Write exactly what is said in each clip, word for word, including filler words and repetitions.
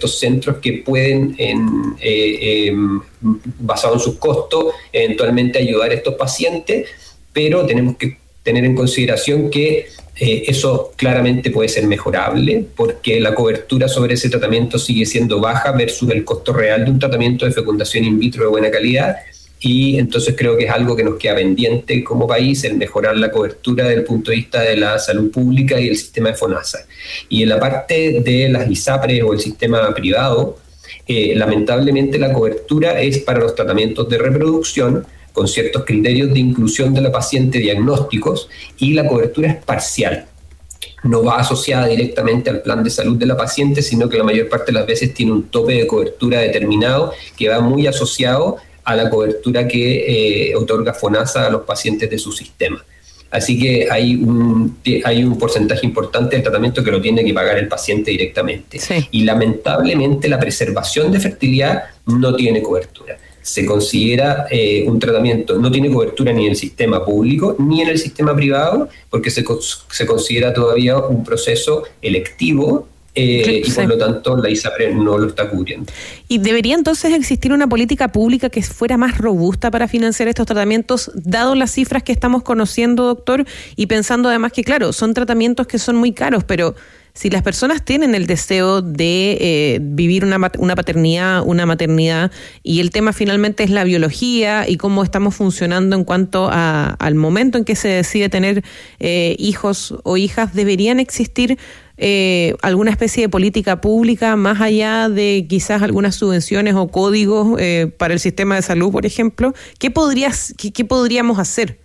estos centros que pueden, en, eh, eh, basado en sus costos, eventualmente ayudar a estos pacientes, pero tenemos que tener en consideración que eh, eso claramente puede ser mejorable, porque la cobertura sobre ese tratamiento sigue siendo baja versus el costo real de un tratamiento de fecundación in vitro de buena calidad. Y entonces creo que es algo que nos queda pendiente como país, el mejorar la cobertura desde el punto de vista de la salud pública y el sistema de FONASA. Y en la parte de las ISAPRES o el sistema privado, eh, lamentablemente la cobertura es para los tratamientos de reproducción con ciertos criterios de inclusión de la paciente diagnósticos, y la cobertura es parcial. No va asociada directamente al plan de salud de la paciente, sino que la mayor parte de las veces tiene un tope de cobertura determinado que va muy asociado a la cobertura que eh, otorga FONASA a los pacientes de su sistema. Así que hay un, hay un porcentaje importante del tratamiento que lo tiene que pagar el paciente directamente. Sí. Y lamentablemente la preservación de fertilidad no tiene cobertura. Se considera eh, un tratamiento, no tiene cobertura ni en el sistema público ni en el sistema privado, porque se, se considera todavía un proceso electivo. Eh, sí. Y por lo tanto la ISAPRE no lo está cubriendo. ¿Y debería entonces existir una política pública que fuera más robusta para financiar estos tratamientos, dado las cifras que estamos conociendo, doctor? Y pensando además que, claro, son tratamientos que son muy caros, pero si las personas tienen el deseo de eh, vivir una, una paternidad, una maternidad, y el tema finalmente es la biología y cómo estamos funcionando en cuanto a, al momento en que se decide tener eh, hijos o hijas, deberían existir Eh, alguna especie de política pública más allá de quizás algunas subvenciones o códigos eh, para el sistema de salud, por ejemplo. ¿Qué, podrías, qué, qué podríamos hacer?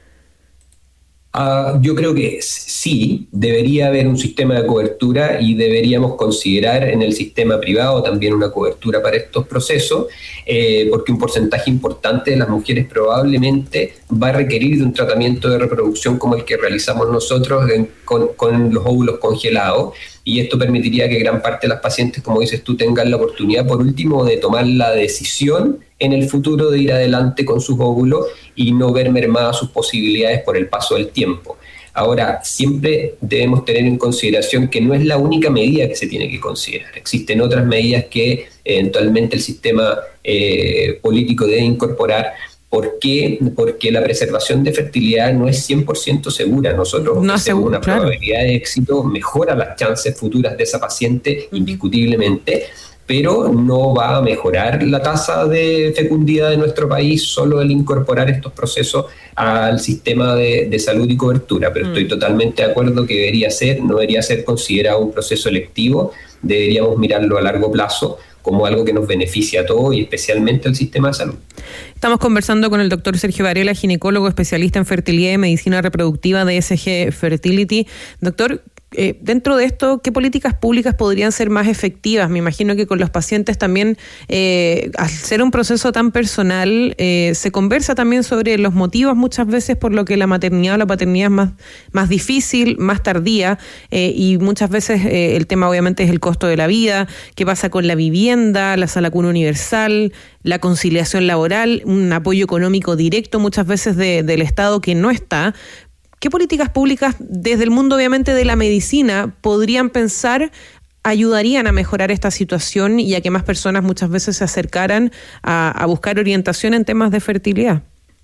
Uh, yo creo que sí, debería haber un sistema de cobertura y deberíamos considerar en el sistema privado también una cobertura para estos procesos, eh, porque un porcentaje importante de las mujeres probablemente va a requerir de un tratamiento de reproducción como el que realizamos nosotros en, con, con los óvulos congelados, y esto permitiría que gran parte de las pacientes, como dices tú, tengan la oportunidad, por último, de tomar la decisión en el futuro de ir adelante con sus óvulos y no ver mermadas sus posibilidades por el paso del tiempo. Ahora, siempre debemos tener en consideración que no es la única medida que se tiene que considerar. Existen otras medidas que eventualmente el sistema eh, político debe incorporar. ¿Por qué? Porque la preservación de fertilidad no es cien por ciento segura. Nosotros no ofrecemos una claro. probabilidad de éxito, mejora las chances futuras de esa paciente indiscutiblemente, pero no va a mejorar la tasa de fecundidad de nuestro país solo el incorporar estos procesos al sistema de, de salud y cobertura. Pero mm. estoy totalmente de acuerdo que debería ser, no debería ser considerado un proceso electivo, deberíamos mirarlo a largo plazo como algo que nos beneficia a todos y especialmente al sistema de salud. Estamos conversando con el doctor Sergio Varela, ginecólogo especialista en fertilidad y medicina reproductiva de S G Fertility. Doctor, Eh, dentro de esto, ¿qué políticas públicas podrían ser más efectivas? Me imagino que con los pacientes también, eh, al ser un proceso tan personal, eh, se conversa también sobre los motivos muchas veces por lo que la maternidad o la paternidad es más, más difícil, más tardía, eh, y muchas veces eh, el tema obviamente es el costo de la vida, qué pasa con la vivienda, la sala cuna universal, la conciliación laboral, un apoyo económico directo muchas veces de, del Estado que no está. ¿Qué políticas públicas desde el mundo obviamente de la medicina podrían pensar ayudarían a mejorar esta situación y a que más personas muchas veces se acercaran a, a buscar orientación en temas de fertilidad?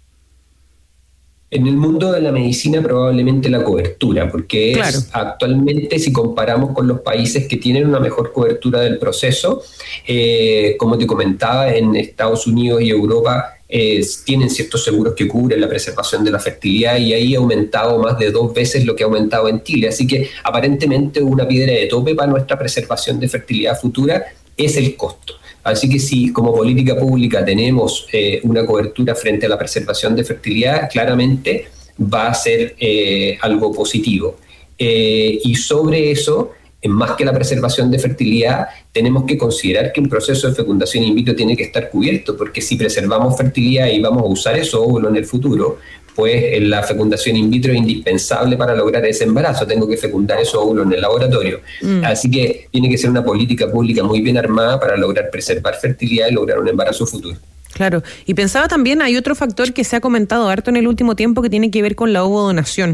En el mundo de la medicina probablemente la cobertura, porque es claro. Actualmente si comparamos con los países que tienen una mejor cobertura del proceso, eh, como te comentaba, en Estados Unidos y Europa eh, tienen ciertos seguros que cubren la preservación de la fertilidad y ahí ha aumentado más de dos veces lo que ha aumentado en Chile. Así que aparentemente una piedra de tope para nuestra preservación de fertilidad futura es el costo. Así que si como política pública tenemos eh, una cobertura frente a la preservación de fertilidad, claramente va a ser eh, algo positivo. Eh, y sobre eso, más que la preservación de fertilidad, tenemos que considerar que un proceso de fecundación in vitro tiene que estar cubierto, porque si preservamos fertilidad y vamos a usar esos óvulos en el futuro, pues la fecundación in vitro es indispensable para lograr ese embarazo. Tengo que fecundar esos óvulos en el laboratorio. Mm. Así que tiene que ser una política pública muy bien armada para lograr preservar fertilidad y lograr un embarazo futuro. Claro, y pensaba también, hay otro factor que se ha comentado harto en el último tiempo que tiene que ver con la ovodonación.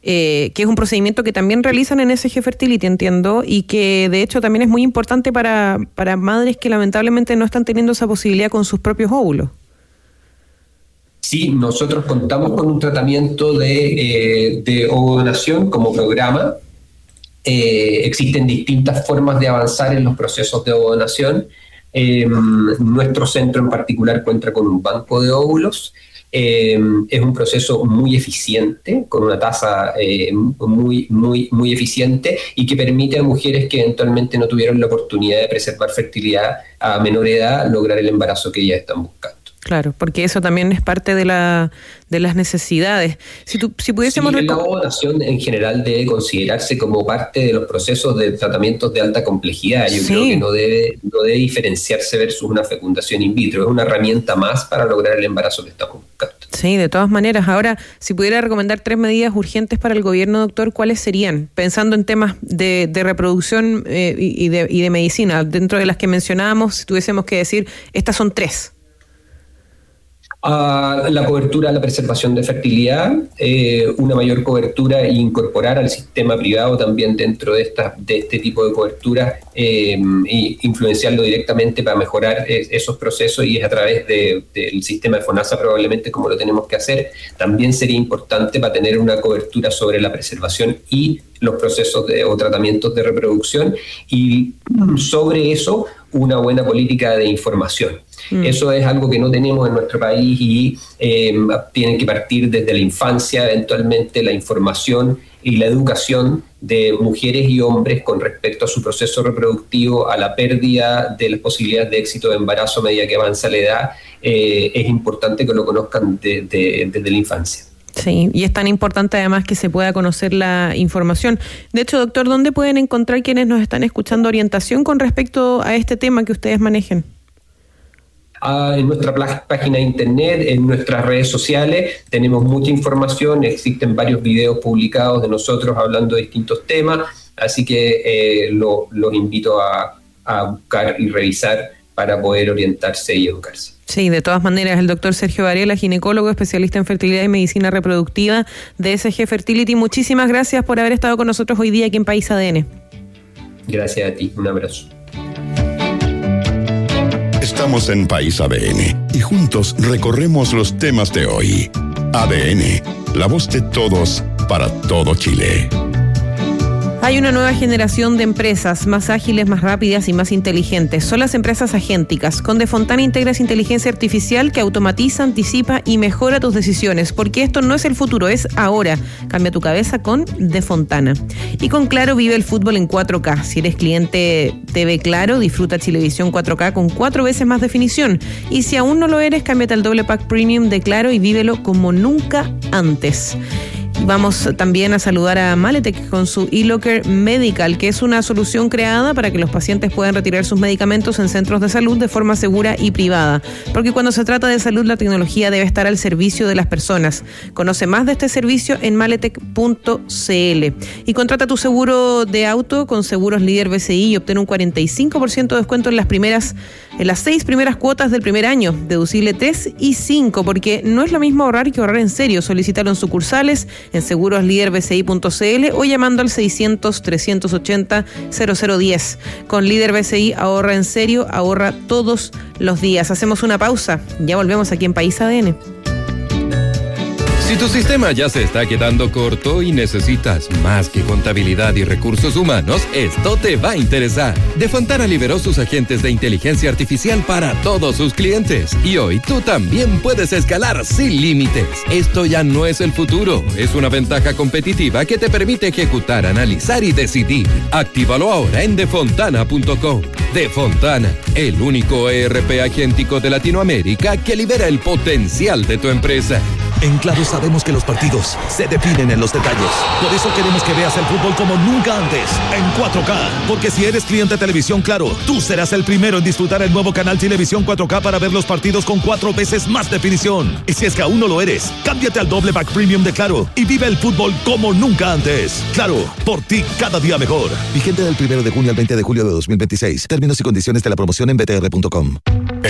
eh, que es un procedimiento que también realizan en S G Fertility, entiendo, y que de hecho también es muy importante para, para madres que lamentablemente no están teniendo esa posibilidad con sus propios óvulos. Sí, nosotros contamos con un tratamiento de, eh, de ovodonación como programa. Eh, existen distintas formas de avanzar en los procesos de ovodonación. Eh, nuestro centro en particular cuenta con un banco de óvulos. Eh, es un proceso muy eficiente, con una tasa eh, muy, muy, muy eficiente y que permite a mujeres que eventualmente no tuvieron la oportunidad de preservar fertilidad a menor edad lograr el embarazo que ellas están buscando. Claro, porque eso también es parte de la de las necesidades. Si, tu, si pudiésemos... Sí, la ovodonación en general debe considerarse como parte de los procesos de tratamientos de alta complejidad. Yo sí. creo que no debe, no debe diferenciarse versus una fecundación in vitro. Es una herramienta más para lograr el embarazo que estamos buscando. Sí, de todas maneras. Ahora, si pudiera recomendar tres medidas urgentes para el gobierno, doctor, ¿cuáles serían? Pensando en temas de, de reproducción eh, y, de, y de medicina, dentro de las que mencionábamos, si tuviésemos que decir, estas son tres. Uh, la cobertura, la preservación de fertilidad, eh, una mayor cobertura e incorporar al sistema privado también dentro de, esta, de este tipo de cobertura eh, e influenciarlo directamente para mejorar es, esos procesos, y es a través de, del sistema de FONASA probablemente como lo tenemos que hacer. También sería importante para tener una cobertura sobre la preservación y los procesos de, o tratamientos de reproducción, y sobre eso una buena política de información. Mm. Eso es algo que no tenemos en nuestro país y eh, tienen que partir desde la infancia, eventualmente la información y la educación de mujeres y hombres con respecto a su proceso reproductivo, a la pérdida de las posibilidades de éxito de embarazo a medida que avanza la edad. Eh, es importante que lo conozcan de, de, desde la infancia. Sí, y es tan importante además que se pueda conocer la información. De hecho, doctor, ¿dónde pueden encontrar quienes nos están escuchando orientación con respecto a este tema que ustedes manejen? Ah, en nuestra página de internet, en nuestras redes sociales, tenemos mucha información, existen varios videos publicados de nosotros hablando de distintos temas, así que eh, lo, los invito a, a buscar y revisar para poder orientarse y educarse. Sí, de todas maneras, el doctor Sergio Varela, ginecólogo, especialista en fertilidad y medicina reproductiva de S G Fertility. Muchísimas gracias por haber estado con nosotros hoy día aquí en País A D N. Gracias a ti, un abrazo. Estamos en País A D N y juntos recorremos los temas de hoy. A D N, la voz de todos para todo Chile. Hay una nueva generación de empresas más ágiles, más rápidas y más inteligentes. Son las empresas agénticas. Con Defontana integras inteligencia artificial que automatiza, anticipa y mejora tus decisiones. Porque esto no es el futuro, es ahora. Cambia tu cabeza con Defontana. Y con Claro vive el fútbol en cuatro K. Si eres cliente T V Claro, disfruta Chilevisión cuatro K con cuatro veces más definición. Y si aún no lo eres, cámbiate al doble pack premium de Claro y vívelo como nunca antes. Vamos también a saludar a Maletec con su eLocker Medical, que es una solución creada para que los pacientes puedan retirar sus medicamentos en centros de salud de forma segura y privada. Porque cuando se trata de salud, la tecnología debe estar al servicio de las personas. Conoce más de este servicio en maletec punto c l. Y contrata tu seguro de auto con Seguros Líder B C I y obtén un cuarenta y cinco por ciento de descuento en las primeras, en las seis primeras cuotas del primer año, deducible tres y cinco, porque no es lo mismo ahorrar que ahorrar en serio. Solicítalo en sucursales, en seguros líder b c i punto c l o llamando al seiscientos, trescientos ochenta, cero cero diez. Con Líder B C I ahorra en serio, ahorra todos los días. Hacemos una pausa, ya volvemos aquí en País A D N. Si tu sistema ya se está quedando corto y necesitas más que contabilidad y recursos humanos, esto te va a interesar. Defontana liberó sus agentes de inteligencia artificial para todos sus clientes. Y hoy tú también puedes escalar sin límites. Esto ya no es el futuro, es una ventaja competitiva que te permite ejecutar, analizar y decidir. Actívalo ahora en defontana punto com. Defontana, el único E R P agéntico de Latinoamérica que libera el potencial de tu empresa. En Claro sabemos que los partidos se definen en los detalles. Por eso queremos que veas el fútbol como nunca antes, en cuatro K. Porque si eres cliente de Televisión Claro, tú serás el primero en disfrutar el nuevo canal Televisión cuatro K para ver los partidos con cuatro veces más definición. Y si es que aún no lo eres, cámbiate al doble pack premium de Claro y vive el fútbol como nunca antes. Claro, por ti cada día mejor. Vigente del primero de junio al veinte de julio de dos mil veintiséis. Términos y condiciones de la promoción en b t r punto com.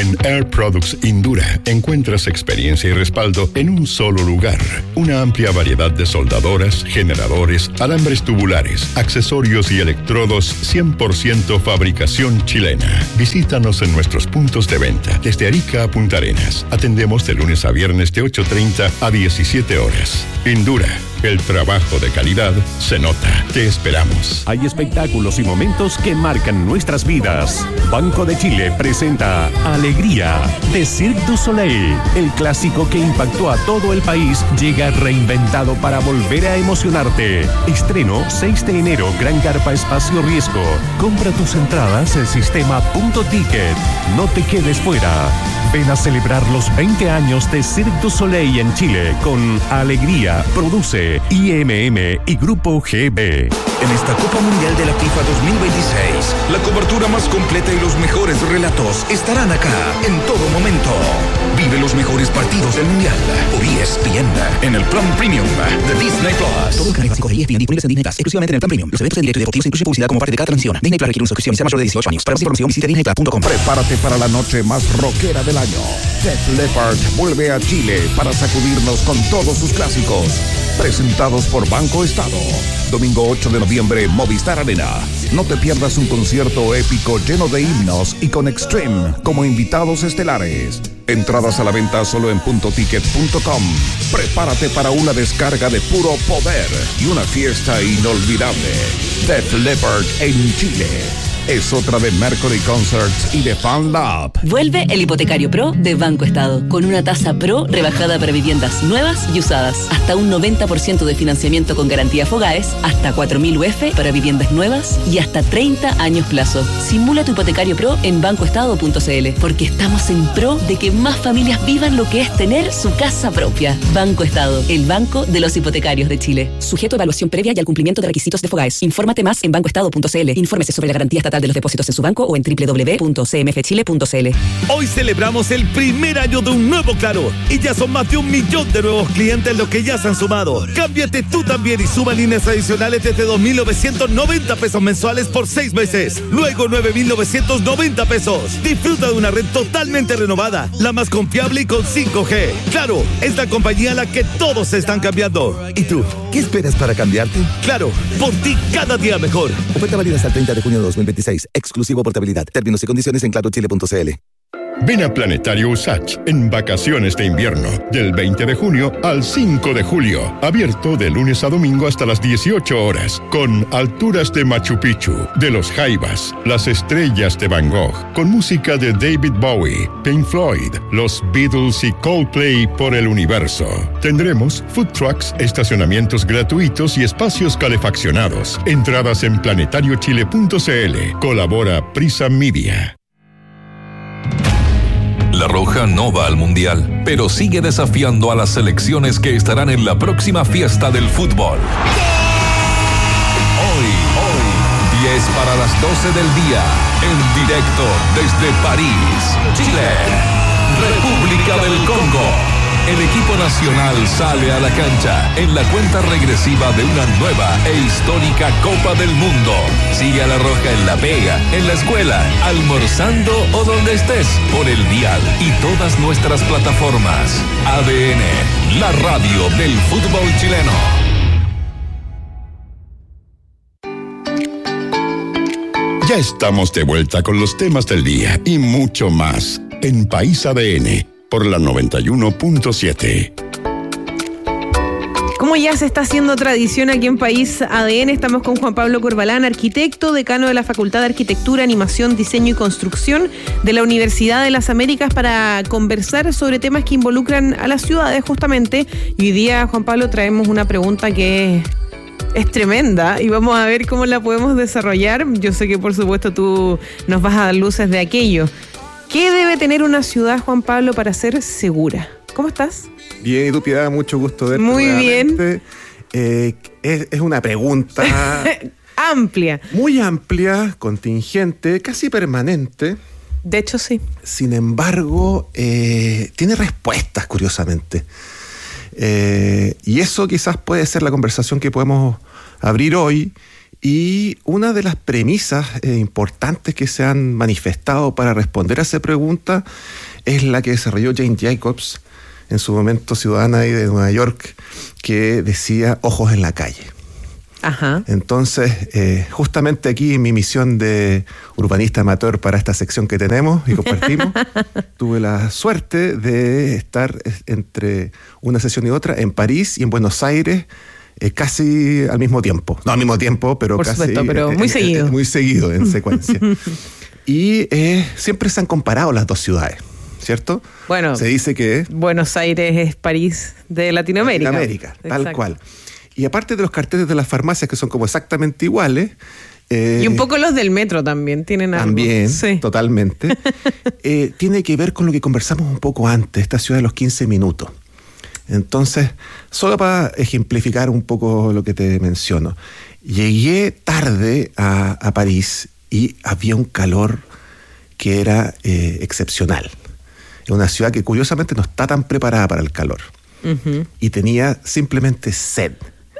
En Air Products Indura encuentras experiencia y respaldo en un solo lugar. Una amplia variedad de soldadoras, generadores, alambres tubulares, accesorios y electrodos cien por ciento fabricación chilena. Visítanos en nuestros puntos de venta desde Arica a Punta Arenas. Atendemos de lunes a viernes de ocho treinta a diecisiete horas. Indura, el trabajo de calidad se nota. Te esperamos. Hay espectáculos y momentos que marcan nuestras vidas. Banco de Chile presenta Alegría de Cirque du Soleil. El clásico que impactó a todo el país llega reinventado para volver a emocionarte. Estreno seis de enero, Gran Carpa Espacio Riesgo. Compra tus entradas en sistema punto ticket. No te quedes fuera. Ven a celebrar los veinte años de Cirque du Soleil en Chile con Alegría. Produce I M M y Grupo G B. En esta Copa Mundial de la FIFA dos mil veintiséis, la cobertura más completa y los mejores relatos estarán acá en todo momento. Vive los mejores partidos del Mundial por E S P N en el plan premium de Disney Plus. Todo el canal básico de E S P N disponibles en Disney Plus, exclusivamente en el plan premium. Los eventos en directo y deportivos incluyen publicidad como parte de cada transmisión. Disney Plus requiere una suscripción y sea mayor de dieciocho años. Para más información visite disney plus punto com. Prepárate para la noche más rockera del año. Def Leppard vuelve a Chile para sacudirnos con todos sus clásicos. Presentados por Banco Estado. Domingo ocho de noviembre, Movistar Arena. No te pierdas un concierto épico lleno de himnos y con Extreme como invitados estelares. Entradas a la venta solo en punto ticket punto com. Prepárate para una descarga de puro poder y una fiesta inolvidable. Def Leppard en Chile. Es otra de Mercury Concerts y de Fan Lab. Vuelve el Hipotecario Pro de Banco Estado, con una tasa Pro rebajada para viviendas nuevas y usadas. Hasta un noventa por ciento de financiamiento con garantía Fogaes, hasta cuatro mil U F para viviendas nuevas y hasta treinta años plazo. Simula tu Hipotecario Pro en banco estado punto c l, porque estamos en pro de que más familias vivan lo que es tener su casa propia. Banco Estado, el banco de los hipotecarios de Chile. Sujeto a evaluación previa y al cumplimiento de requisitos de Fogaes. Infórmate más en banco estado punto c l. Infórmese sobre la garantía estatal de los depósitos en su banco o en doble u doble u doble u punto c m f chile punto c l. Hoy celebramos el primer año de un nuevo Claro y ya son más de un millón de nuevos clientes los que ya se han sumado. Cámbiate tú también y suma líneas adicionales desde dos mil novecientos noventa pesos mensuales por seis meses. Luego nueve mil novecientos noventa pesos. Disfruta de una red totalmente renovada, la más confiable y con cinco G. Claro, es la compañía a la que todos se están cambiando. ¿Y tú? ¿Qué esperas para cambiarte? Claro, por ti cada día mejor. Oferta válida hasta el treinta de junio de dos mil veintiséis. Exclusivo portabilidad. Términos y condiciones en claro chile punto c l. Ven a Planetario U S A C en vacaciones de invierno, del veinte de junio al cinco de julio. Abierto de lunes a domingo hasta las dieciocho horas, con alturas de Machu Picchu, de los Jaivas, las estrellas de Van Gogh, con música de David Bowie, Pink Floyd, los Beatles y Coldplay por el universo. Tendremos food trucks, estacionamientos gratuitos y espacios calefaccionados. Entradas en planetario chile punto c l. Colabora Prisa Media. La Roja no va al Mundial, pero sigue desafiando a las selecciones que estarán en la próxima fiesta del fútbol. Hoy, hoy, diez para las doce del día, en directo desde París, Chile, República del Congo. El equipo nacional sale a la cancha en la cuenta regresiva de una nueva e histórica Copa del Mundo. Sigue a La Roja en la pega, en la escuela, almorzando o donde estés, por el dial y todas nuestras plataformas. A D N, la radio del fútbol chileno. Ya estamos de vuelta con los temas del día y mucho más en País A D N. Por la noventa y uno punto siete. Como ya se está haciendo tradición aquí en País A D N, estamos con Juan Pablo Corbalán, arquitecto, decano de la Facultad de Arquitectura, Animación, Diseño y Construcción de la Universidad de las Américas, para conversar sobre temas que involucran a las ciudades justamente. Y hoy día, Juan Pablo, traemos una pregunta que es... es tremenda y vamos a ver cómo la podemos desarrollar. Yo sé que por supuesto tú nos vas a dar luces de aquello. ¿Qué debe tener una ciudad, Juan Pablo, para ser segura? ¿Cómo estás? Bien, y tú, Piedad, mucho gusto verte. Muy bien. Eh, es, es una pregunta... amplia. Muy amplia, contingente, casi permanente. De hecho, sí. Sin embargo, eh, tiene respuestas, curiosamente. Eh, y eso quizás puede ser la conversación que podemos abrir hoy Y una de las premisas eh, importantes que se han manifestado para responder a esa pregunta es la que desarrolló Jane Jacobs, en su momento ciudadana ahí de Nueva York, que decía ojos en la calle. Ajá. Entonces, eh, justamente aquí en mi misión de urbanista amateur para esta sección que tenemos y compartimos, tuve la suerte de estar entre una sesión y otra en París y en Buenos Aires, eh, casi al mismo tiempo. No al mismo tiempo, pero Por casi... supuesto, pero muy eh, seguido. Eh, muy seguido, en secuencia. Y eh, siempre se han comparado las dos ciudades, ¿cierto? Bueno, se dice que... Buenos Aires es París de Latinoamérica. Latinoamérica, tal Exacto. cual. Y aparte de los carteles de las farmacias que son como exactamente iguales... Eh, y un poco los del metro también tienen algo. También, sí. totalmente. eh, tiene que ver con lo que conversamos un poco antes, esta ciudad de los quince minutos. Entonces, solo para ejemplificar un poco lo que te menciono. Llegué tarde a, a París y había un calor que era eh, excepcional. Es una ciudad que curiosamente no está tan preparada para el calor. Uh-huh. Y tenía simplemente sed.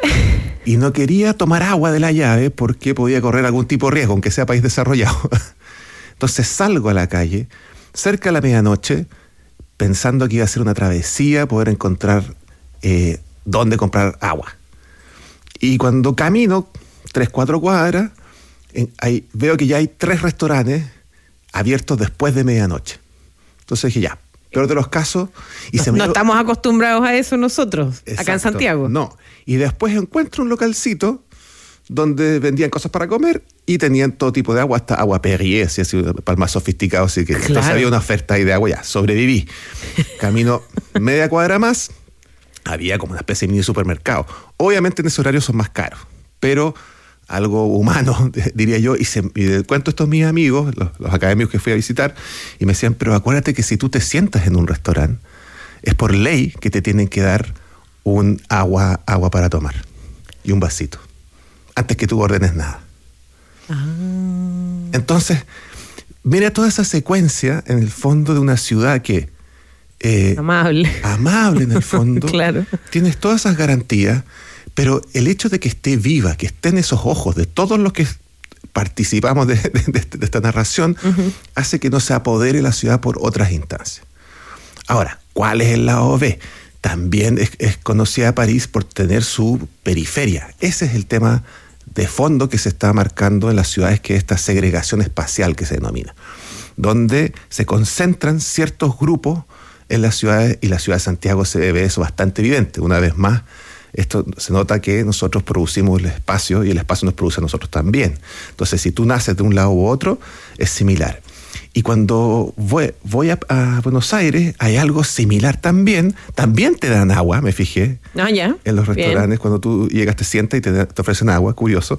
Y no quería tomar agua de la llave porque podía correr algún tipo de riesgo, aunque sea país desarrollado. Entonces salgo a la calle, cerca de la medianoche, pensando que iba a hacer una travesía, poder encontrar eh, dónde comprar agua. Y cuando camino tres, cuatro cuadras, en, hay, veo que ya hay tres restaurantes abiertos después de medianoche. Entonces dije, ya, peor de los casos... Y no se me no dio... estamos acostumbrados a eso nosotros, Exacto. acá en Santiago. No, y después encuentro un localcito donde vendían cosas para comer y tenían todo tipo de agua, hasta agua Perrier, así, así, para el más sofisticado. Así que, claro. Entonces había una oferta ahí de agua, ya, sobreviví. Camino media cuadra más, había como una especie de mini supermercado. Obviamente en ese horario son más caros, pero algo humano, diría yo, y, se, y de cuento estos mis amigos, los, los académicos que fui a visitar, y me decían, pero acuérdate que si tú te sientas en un restaurante, es por ley que te tienen que dar un agua, agua para tomar y un vasito, antes que tú ordenes nada. Ah. Entonces, mira toda esa secuencia en el fondo de una ciudad que... Eh, amable. Amable en el fondo. Claro. Tienes todas esas garantías, pero el hecho de que esté viva, que esté en esos ojos de todos los que participamos de, de, de, de esta narración, uh-huh. hace que no se apodere la ciudad por otras instancias. Ahora, ¿cuál es el lado B? También es, es conocida París por tener su periferia. Ese es el tema de fondo que se está marcando en las ciudades, que es esta segregación espacial que se denomina, donde se concentran ciertos grupos en las ciudades, y la ciudad de Santiago se ve eso bastante evidente. Una vez más, esto se nota que nosotros producimos el espacio y el espacio nos produce a nosotros también. Entonces, si tú naces de un lado u otro, es similar. Y cuando voy, voy a, a Buenos Aires, hay algo similar también. También te dan agua, me fijé, ah, ya. en los restaurantes. Bien. Cuando tú llegas, te sientas y te, te ofrecen agua, curioso.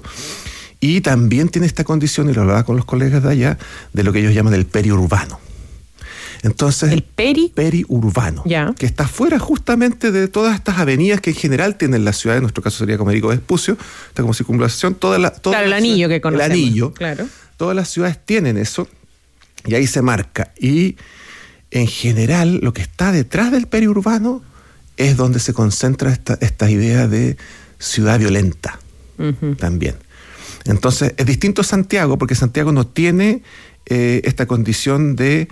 Y también tiene esta condición, y lo hablaba con los colegas de allá, de lo que ellos llaman el periurbano. Entonces, el peri periurbano, ya. que está fuera justamente de todas estas avenidas que en general tienen la ciudad. En nuestro caso sería como Américo Vespucio, está como circunvalación, toda la, toda claro, la el ciudad, anillo que conocemos. El anillo, claro. Todas las ciudades tienen eso, y ahí se marca. Y en general, lo que está detrás del periurbano es donde se concentra esta, esta idea de ciudad violenta, uh-huh. también. Entonces, es distinto a Santiago, porque Santiago no tiene eh, esta condición de,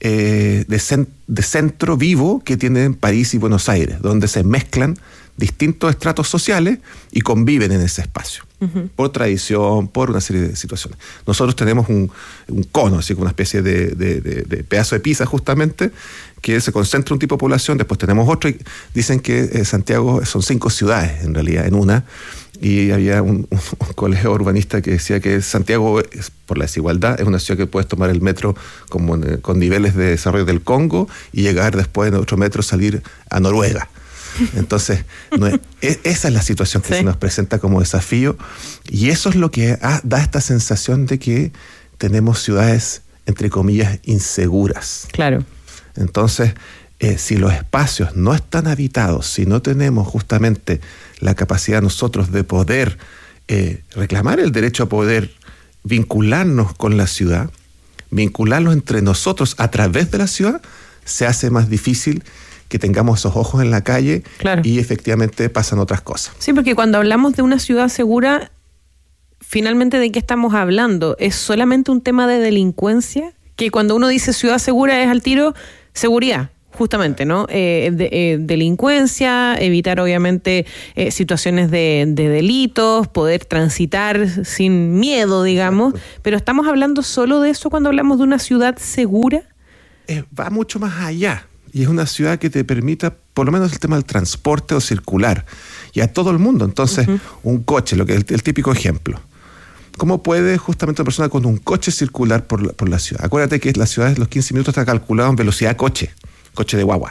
eh, de, cent- de centro vivo que tienen París y Buenos Aires, donde se mezclan distintos estratos sociales y conviven en ese espacio, uh-huh. por tradición, por una serie de situaciones. Nosotros tenemos un, un cono, así como una especie de, de, de, de pedazo de pizza justamente, que se concentra un tipo de población, después tenemos otro, y dicen que eh, Santiago son cinco ciudades en realidad, en una, y había un, un, un colegio urbanista que decía que Santiago, es, por la desigualdad, es una ciudad que puedes tomar el metro como en, con niveles de desarrollo del Congo y llegar después en otro metro, salir a Noruega. Entonces, no es, es, esa es la situación que sí. se nos presenta como desafío, y eso es lo que ha, da esta sensación de que tenemos ciudades, entre comillas, inseguras. Claro. Entonces, eh, si los espacios no están habitados, si no tenemos justamente la capacidad nosotros de poder eh, reclamar el derecho a poder vincularnos con la ciudad, vincularnos entre nosotros a través de la ciudad, se hace más difícil que tengamos esos ojos en la calle, claro. y efectivamente pasan otras cosas. Sí, porque cuando hablamos de una ciudad segura, finalmente, ¿de qué estamos hablando? ¿Es solamente un tema de delincuencia? Que cuando uno dice ciudad segura es al tiro seguridad. Justamente, ¿no? Eh, de, eh, delincuencia, evitar obviamente eh, situaciones de, de delitos, poder transitar sin miedo, digamos. Exacto. Pero ¿estamos hablando solo de eso cuando hablamos de una ciudad segura? Eh, va mucho más allá. Y es una ciudad que te permita, por lo menos el tema del transporte o circular. Y a todo el mundo. Entonces, uh-huh. un coche, lo que es el, el típico ejemplo. ¿Cómo puede justamente una persona con un coche circular por la, por la ciudad? Acuérdate que la ciudad de los quince minutos está calculado en velocidad coche. Coche de guagua.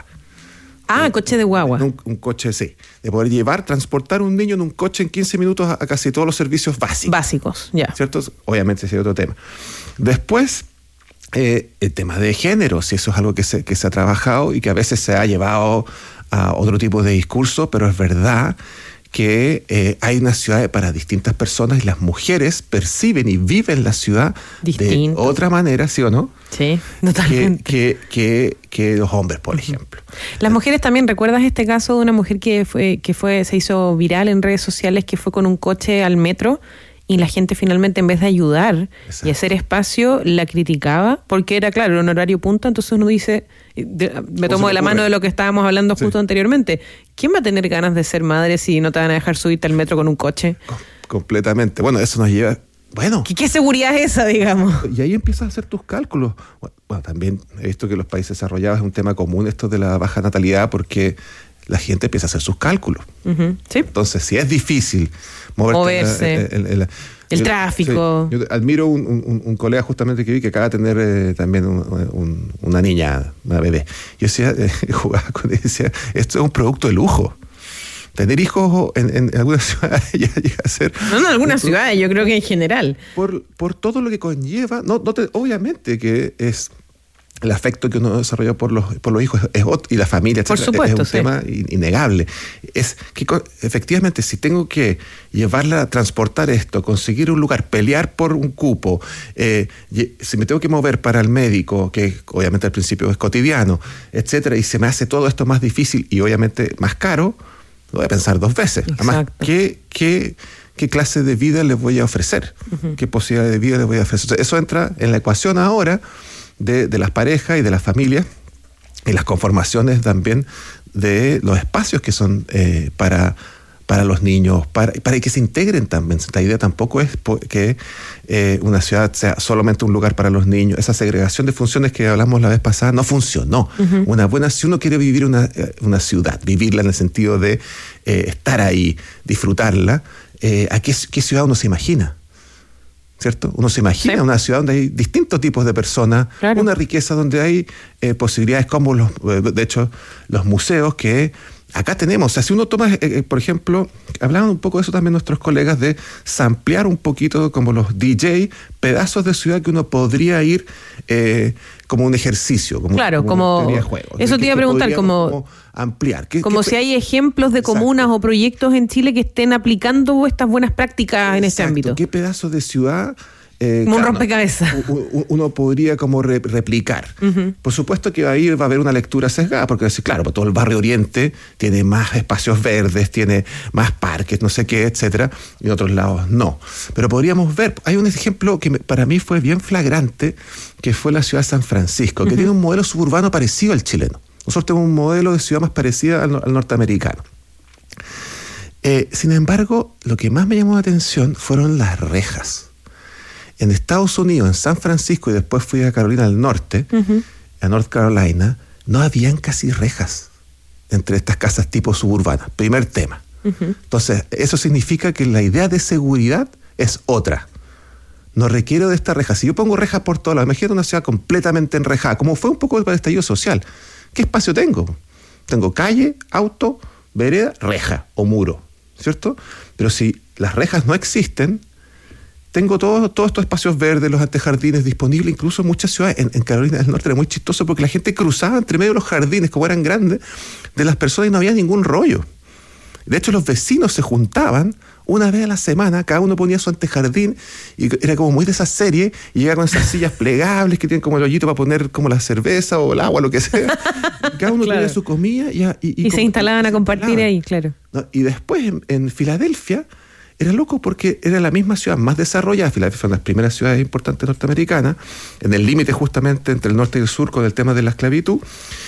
Ah, eh, coche de guagua. Un, un coche, sí. De poder llevar, transportar un niño en un coche en quince minutos a, a casi todos los servicios básicos. Básicos, ya. Yeah. ¿Cierto? Obviamente ese es otro tema. Después, eh, el tema de género, si eso es algo que se, que se ha trabajado y que a veces se ha llevado a otro tipo de discurso, pero es verdad que eh, hay una ciudad para distintas personas y las mujeres perciben y viven la ciudad Distinto. de otra manera, ¿sí o no? Sí, totalmente. Que, que, que, que los hombres, por uh-huh. ejemplo. Las mujeres también, ¿recuerdas este caso de una mujer que fue que fue se hizo viral en redes sociales, que fue con un coche al metro y la gente finalmente, en vez de ayudar Exacto. y hacer espacio, la criticaba porque era, claro, un horario punta? Entonces uno dice, de, me tomo de la mano de lo que estábamos hablando justo sí. anteriormente, ¿quién va a tener ganas de ser madre si no te van a dejar subirte al metro con un coche? Com- completamente. Bueno, eso nos lleva... Bueno. ¿Qué, ¿Qué seguridad es esa, digamos? Y ahí empiezas a hacer tus cálculos. Bueno, bueno, también he visto que los países desarrollados es un tema común esto de la baja natalidad, porque la gente empieza a hacer sus cálculos. Uh-huh. ¿Sí? Entonces, si es difícil moverte, moverse, el, el, el, el, el yo, tráfico. Sí, yo admiro un, un, un colega justamente que vi que acaba de tener eh, también un, un, una niña, una bebé. Yo decía, eh, jugaba con él y decía, esto es un producto de lujo. Tener hijos en, en algunas ciudades ya llega a ser... No, no, en algunas ciudades, yo creo que en general. Por, por todo lo que conlleva, no, no te, obviamente que es... El afecto que uno desarrolla por los, por los hijos es otro, y la familia, etcétera, por supuesto, es un sí. tema innegable. Es que efectivamente, si tengo que llevarla a transportar esto, conseguir un lugar, pelear por un cupo, eh, si me tengo que mover para el médico, que obviamente al principio es cotidiano, etcétera, y se me hace todo esto más difícil y obviamente más caro, lo voy a pensar dos veces. Exacto. Además, ¿qué, qué, qué clase de vida les voy a ofrecer? Uh-huh. ¿Qué posibilidad de vida les voy a ofrecer? O sea, eso entra en la ecuación ahora De, de las parejas y de las familias, y las conformaciones también de los espacios que son eh, para, para los niños, para, para que se integren también. La idea tampoco es que eh, una ciudad sea solamente un lugar para los niños. Esa segregación de funciones que hablamos la vez pasada no funcionó. Uh-huh. Una buena, si uno quiere vivir una, una ciudad, vivirla en el sentido de eh, estar ahí, disfrutarla, eh, ¿a qué, qué ciudad uno se imagina? ¿Cierto? Uno se imagina sí. una ciudad donde hay distintos tipos de personas, claro. una riqueza donde hay eh, posibilidades como los, de hecho, los museos que acá tenemos. O sea, si uno toma, eh, por ejemplo, hablaban un poco de eso también nuestros colegas, de samplear un poquito como los D J, pedazos de ciudad que uno podría ir eh, como un ejercicio, como, claro, como, como una de juego. Eso te iba a preguntar, como, como ampliar. ¿Qué, como qué, si hay ejemplos de exacto. comunas o proyectos en Chile que estén aplicando estas buenas prácticas exacto. en este ámbito. ¿Qué pedazo de ciudad? Eh, como claro, un rompecabezas. Uno, uno podría como re, replicar. Uh-huh. Por supuesto que ahí va a haber una lectura sesgada, porque claro, todo el barrio Oriente tiene más espacios verdes, tiene más parques, no sé qué, etcétera, y en otros lados no. Pero podríamos ver, hay un ejemplo que me, para mí fue bien flagrante, que fue la ciudad de San Francisco, uh-huh. que tiene un modelo suburbano parecido al chileno. Nosotros tenemos un modelo de ciudad más parecido al, al norteamericano. Eh, sin embargo, lo que más me llamó la atención fueron las rejas. En Estados Unidos, en San Francisco, y después fui a Carolina del Norte, uh-huh. a North Carolina, no habían casi rejas entre estas casas tipo suburbanas. Primer tema. Uh-huh. Entonces, eso significa que la idea de seguridad es otra. No requiero de esta reja. Si yo pongo rejas por todos lados, imagínate una ciudad completamente enrejada, como fue un poco para el estallido social. ¿Qué espacio tengo? Tengo calle, auto, vereda, reja o muro, ¿cierto? Pero si las rejas no existen, tengo todos todo estos espacios verdes, los antejardines disponibles, incluso en muchas ciudades. En, en Carolina del Norte era muy chistoso porque la gente cruzaba entre medio de los jardines, como eran grandes, de las personas y no había ningún rollo. De hecho, los vecinos se juntaban una vez a la semana, cada uno ponía su antejardín y era como muy de esa serie, y llegaba con esas sillas plegables que tienen como el hoyito para poner como la cerveza o el agua, lo que sea. Cada uno claro. tenía su comida y, y, y, y se instalaban a compartir ahí, claro. ¿No? Y después en, en Filadelfia, era loco porque era la misma ciudad más desarrollada. Filadelfia fue una de las primeras ciudades importantes norteamericanas, en el límite justamente entre el norte y el sur con el tema de la esclavitud,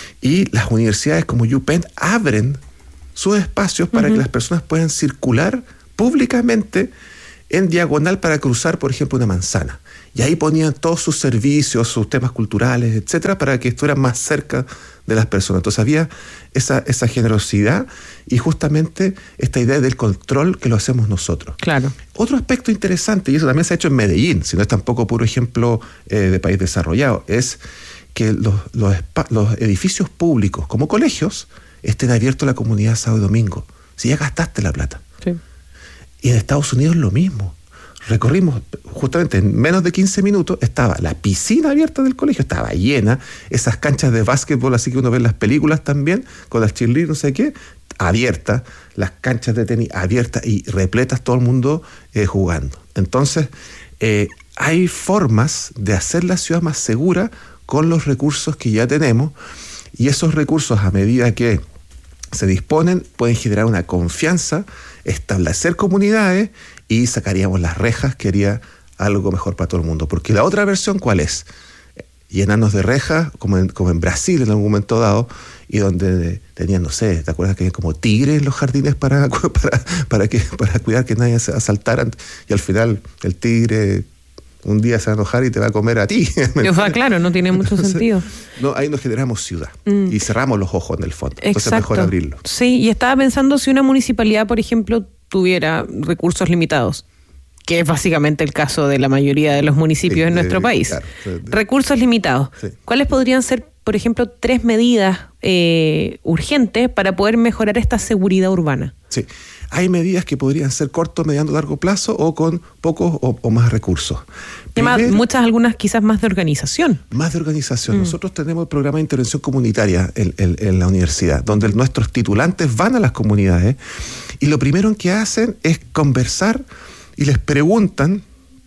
y las universidades como UPenn abren sus espacios para uh-huh. que las personas puedan circular públicamente en diagonal para cruzar, por ejemplo, una manzana. Y ahí ponían todos sus servicios, sus temas culturales, etcétera, para que estuvieran más cerca de las personas. Entonces había esa, esa generosidad y justamente esta idea del control que lo hacemos nosotros. Claro. Otro aspecto interesante, y eso también se ha hecho en Medellín, si no es tampoco puro ejemplo eh, de país desarrollado, es que los, los, los edificios públicos, como colegios, estén abiertos a la comunidad sábado y domingo. Si ya gastaste la plata. Sí. Y en Estados Unidos lo mismo. Recorrimos, justamente en menos de quince minutos, estaba la piscina abierta del colegio, estaba llena, esas canchas de básquetbol, así que uno ve en las películas también, con las cheerleaders, no sé qué, abiertas, las canchas de tenis abiertas y repletas, todo el mundo eh, jugando. Entonces, eh, hay formas de hacer la ciudad más segura con los recursos que ya tenemos, y esos recursos, a medida que se disponen, pueden generar una confianza, establecer comunidades, y sacaríamos las rejas, que haría algo mejor para todo el mundo. Porque la otra versión, ¿cuál es? Llenarnos de rejas, como en, como en Brasil en algún momento dado, y donde tenían, no sé, ¿te acuerdas que había como tigres en los jardines para, para, para, que, para cuidar que nadie se asaltara? Y al final el tigre un día se va a enojar y te va a comer a ti. O sea, claro, no tiene mucho Entonces, sentido. No, ahí nos generamos ciudad mm. y cerramos los ojos en el fondo. Entonces Exacto. mejor abrirlo. Sí, y estaba pensando si una municipalidad, por ejemplo, tuviera recursos limitados, que es básicamente el caso de la mayoría de los municipios sí, en nuestro de, país. Claro, de, de, recursos limitados. Sí. ¿Cuáles podrían ser, por ejemplo, tres medidas eh, urgentes para poder mejorar esta seguridad urbana? Sí, hay medidas que podrían ser corto, mediano, largo plazo o con pocos o, o más recursos. Primero, más, muchas, algunas quizás más de organización. Más de organización. Mm. Nosotros tenemos el programa de intervención comunitaria en, en, en la universidad, donde nuestros titulantes van a las comunidades y lo primero que hacen es conversar y les preguntan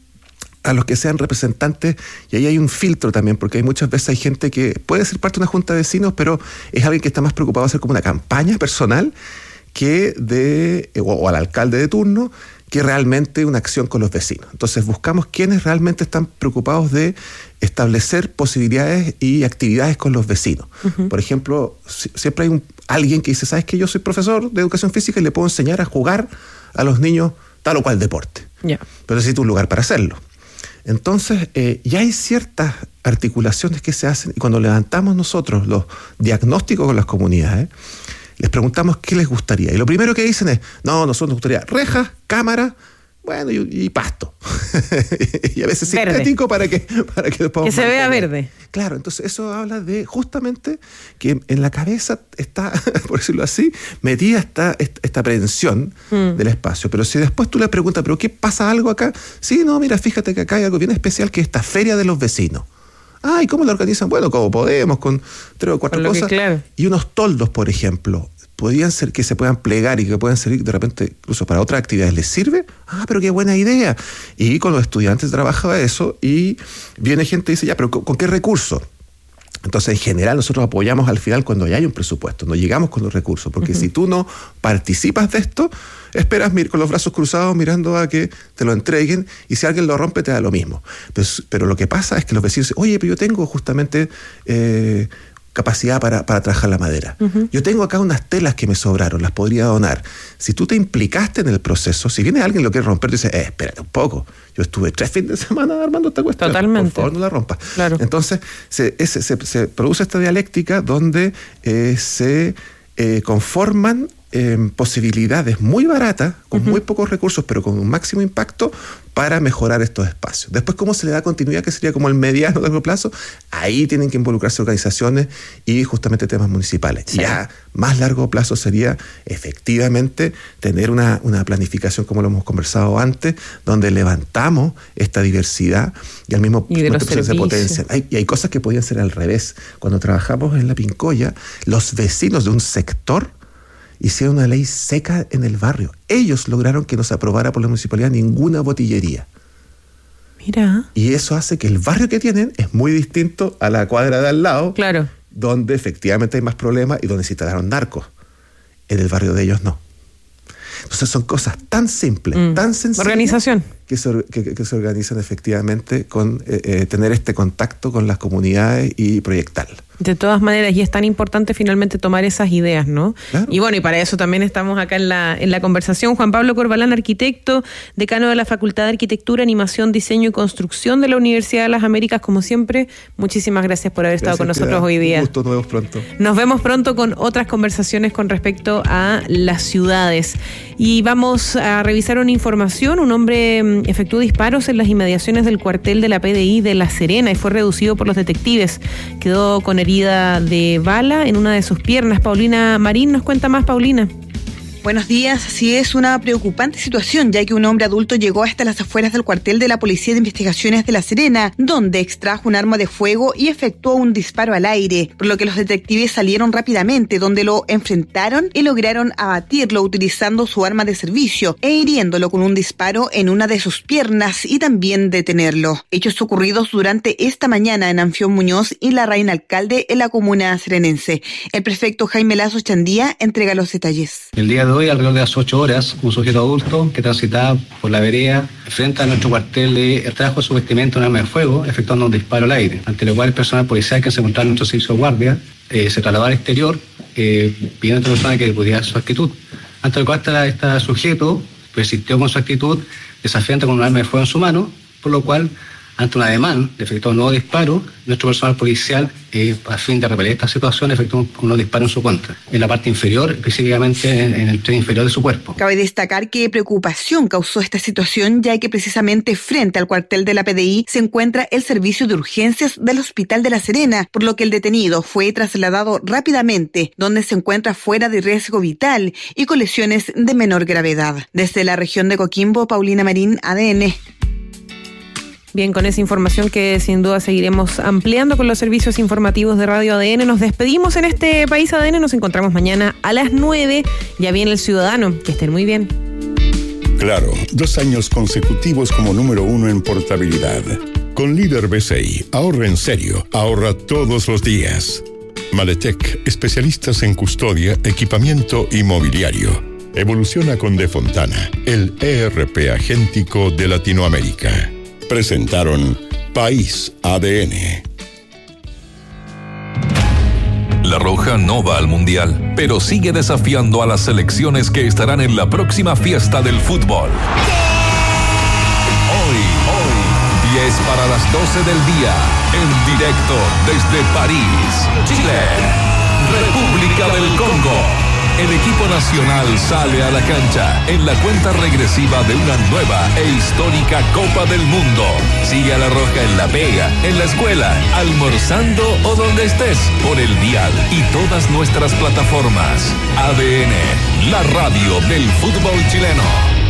a los que sean representantes, y ahí hay un filtro también, porque hay muchas veces hay gente que puede ser parte de una junta de vecinos, pero es alguien que está más preocupado de hacer como una campaña personal que de, o, o al alcalde de turno, que realmente una acción con los vecinos. Entonces buscamos quienes realmente están preocupados de establecer posibilidades y actividades con los vecinos. Uh-huh. Por ejemplo, si, siempre hay un, alguien que dice, ¿sabes qué? Yo soy profesor de educación física y le puedo enseñar a jugar a los niños tal o cual deporte. Yeah. Pero necesito un lugar para hacerlo. Entonces, eh, ya hay ciertas articulaciones que se hacen, y cuando levantamos nosotros los diagnósticos con las comunidades, les preguntamos qué les gustaría. Y lo primero que dicen es, no, nosotros nos gustaría rejas, cámara, bueno, y, y pasto. Y a veces verde. Sintético para que, para que lo podamos que se mantener. Vea verde. Claro, entonces eso habla de justamente que en la cabeza está, por decirlo así, metida esta, esta aprehensión mm. del espacio. Pero si después tú le preguntas, ¿pero qué pasa algo acá? Sí, no, mira, fíjate que acá hay algo bien especial, que es esta feria de los vecinos. Ah, ¿y cómo la organizan? Bueno, como podemos, con tres o cuatro cosas. Que, claro. Y unos toldos, por ejemplo, podrían ser que se puedan plegar y que puedan servir de repente incluso para otras actividades. ¿Les sirve? Ah, pero qué buena idea. Y con los estudiantes trabajaba eso, y viene gente y dice, ya, pero ¿con, con qué recursos? Entonces, en general, nosotros apoyamos al final cuando ya hay un presupuesto, no llegamos con los recursos, porque uh-huh. si tú no participas de esto, esperas mir- con los brazos cruzados mirando a que te lo entreguen, y si alguien lo rompe te da lo mismo. Pero, pero lo que pasa es que los vecinos dicen, oye, pero yo tengo justamente eh, capacidad para, para trabajar la madera. Uh-huh. Yo tengo acá unas telas que me sobraron, las podría donar. Si tú te implicaste en el proceso, si viene alguien y lo quiere romper, tú dices, eh, espérate un poco. Yo estuve tres fines de semana armando esta cuestión. Totalmente. Por favor, no la rompas. Claro. Entonces, se, se, se, se produce esta dialéctica donde eh, se eh, conforman eh, posibilidades muy baratas, con uh-huh. muy pocos recursos, pero con un máximo impacto para mejorar estos espacios. Después, ¿cómo se le da continuidad? Que sería como el mediano, largo plazo. Ahí tienen que involucrarse organizaciones y justamente temas municipales. Sí. Ya más largo plazo sería efectivamente tener una, una planificación, como lo hemos conversado antes, donde levantamos esta diversidad y al mismo tiempo se potencia. Hay, y hay cosas que podían ser al revés. Cuando trabajamos en La Pincoya, los vecinos de un sector hicieron una ley seca en el barrio. Ellos lograron que no se aprobara por la municipalidad ninguna botillería. Mira. Y eso hace que el barrio que tienen es muy distinto a la cuadra de al lado, claro, donde efectivamente hay más problemas y donde se instalaron narcos. En el barrio de ellos no. Entonces son cosas tan simples, mm. tan sencillas. Organización. Que se, que, que se organizan efectivamente con eh, eh, tener este contacto con las comunidades y proyectarlo. De todas maneras, y es tan importante finalmente tomar esas ideas, ¿no? Claro. Y bueno, y para eso también estamos acá en la, en la conversación. Juan Pablo Corbalán, arquitecto, decano de la Facultad de Arquitectura, Animación, Diseño y Construcción de la Universidad de las Américas, como siempre, muchísimas gracias por haber gracias, estado con nosotros Piedad. Hoy día. Un gusto, nos vemos pronto. Nos vemos pronto con otras conversaciones con respecto a las ciudades. Y vamos a revisar una información. Un hombre efectuó disparos en las inmediaciones del cuartel de la P D I de La Serena y fue reducido por los detectives. Quedó con herida de bala en una de sus piernas. Paulina Marín nos cuenta más. Paulina. Buenos días. Sí, es una preocupante situación, ya que un hombre adulto llegó hasta las afueras del cuartel de la Policía de Investigaciones de La Serena, donde extrajo un arma de fuego y efectuó un disparo al aire, por lo que los detectives salieron rápidamente, donde lo enfrentaron y lograron abatirlo utilizando su arma de servicio e hiriéndolo con un disparo en una de sus piernas y también detenerlo. Hechos ocurridos durante esta mañana en Anfión Muñoz y la Reina Alcalde en la comuna serenense. El prefecto Jaime Lazo Chandía entrega los detalles. El día de hoy, alrededor de las ocho horas, un sujeto adulto que transitaba por la vereda frente a nuestro cuartel le trajo su vestimenta un arma de fuego, efectuando un disparo al aire, ante lo cual el personal policial que se encontraba en nuestro servicio de guardia eh, se trasladó al exterior eh, pidiendo a esta persona que repudiara su actitud. Ante lo cual este sujeto persistió con su actitud desafiante con un arma de fuego en su mano, por lo cual, ante un ademán de efectuar un nuevo disparo, nuestro personal policial, eh, a fin de repeler esta situación, efectuó un nuevo disparo en su contra, en la parte inferior, específicamente en, en el tren inferior de su cuerpo. Cabe destacar que preocupación causó esta situación, ya que precisamente frente al cuartel de la P D I se encuentra el servicio de urgencias del Hospital de La Serena, por lo que el detenido fue trasladado rápidamente, donde se encuentra fuera de riesgo vital y con lesiones de menor gravedad. Desde la región de Coquimbo, Paulina Marín, A D N. Bien, con esa información que sin duda seguiremos ampliando con los servicios informativos de Radio A D N. Nos despedimos en este País A D N. Nos encontramos mañana a las nueve. Ya viene El Ciudadano. Que estén muy bien. Claro, dos años consecutivos como número uno en portabilidad. Con Líder B C I, ahorra en serio. Ahorra todos los días. Maletec, especialistas en custodia, equipamiento y mobiliario. Evoluciona con De Fontana, el E R P agéntico de Latinoamérica. Presentaron País A D N. La Roja no va al Mundial, pero sigue desafiando a las selecciones que estarán en la próxima fiesta del fútbol. Hoy, hoy, diez para las doce del día, en directo desde París, Chile, República del Congo. El equipo nacional sale a la cancha en la cuenta regresiva de una nueva e histórica Copa del Mundo. Sigue a La Roja en la pega, en la escuela, almorzando o donde estés, por el dial y todas nuestras plataformas. A D N, la radio del fútbol chileno.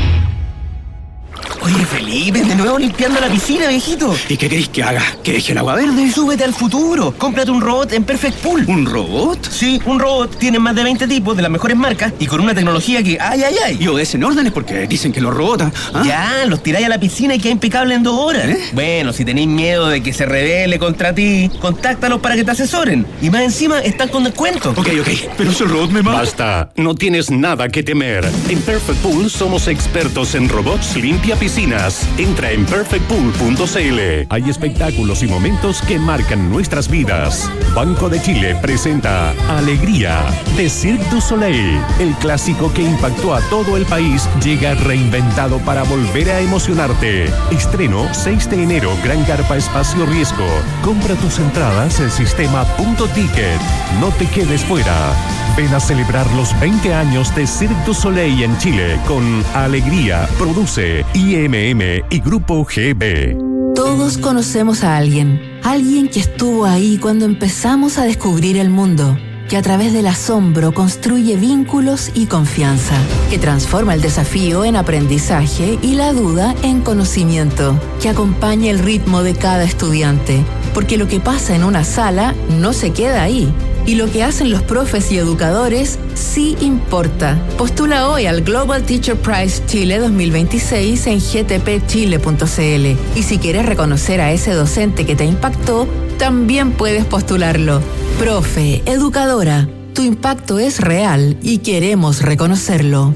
Oye, Felipe, de nuevo limpiando la piscina, viejito. ¿Y qué querés que haga? ¿Que deje el agua verde? Súbete al futuro. Cómprate un robot en Perfect Pool. ¿Un robot? Sí, un robot. Tienen más de veinte tipos de las mejores marcas y con una tecnología que ¡ay, ay, ay! Y obedecen órdenes porque dicen que los robots... ¿ah? Ya, los tiráis a la piscina y queda impecable en dos horas. ¿Eh? Bueno, si tenéis miedo de que se rebele contra ti, contáctalos para que te asesoren. Y más encima, están con descuento. Ok, ok. Pero si el robot me mata... Basta. No tienes nada que temer. En Perfect Pool somos expertos en robots limpia piscina. Entra en perfect pool punto c l. Hay espectáculos y momentos que marcan nuestras vidas. Banco de Chile presenta Alegría de Cirque du Soleil. El clásico que impactó a todo el país llega reinventado para volver a emocionarte. Estreno seis de enero, Gran Carpa Espacio Riesgo. Compra tus entradas en sistema punto ticket. No te quedes fuera. Ven a celebrar los veinte años de Cirque du Soleil en Chile con Alegría. Produce I M M y Grupo G B. Todos conocemos a alguien, alguien que estuvo ahí cuando empezamos a descubrir el mundo, que a través del asombro construye vínculos y confianza, que transforma el desafío en aprendizaje y la duda en conocimiento, que acompaña el ritmo de cada estudiante, porque lo que pasa en una sala no se queda ahí. Y lo que hacen los profes y educadores sí importa. Postula hoy al Global Teacher Prize Chile dos mil veintiséis en g t p chile punto c l. Y si quieres reconocer a ese docente que te impactó, también puedes postularlo. Profe, educadora, tu impacto es real y queremos reconocerlo.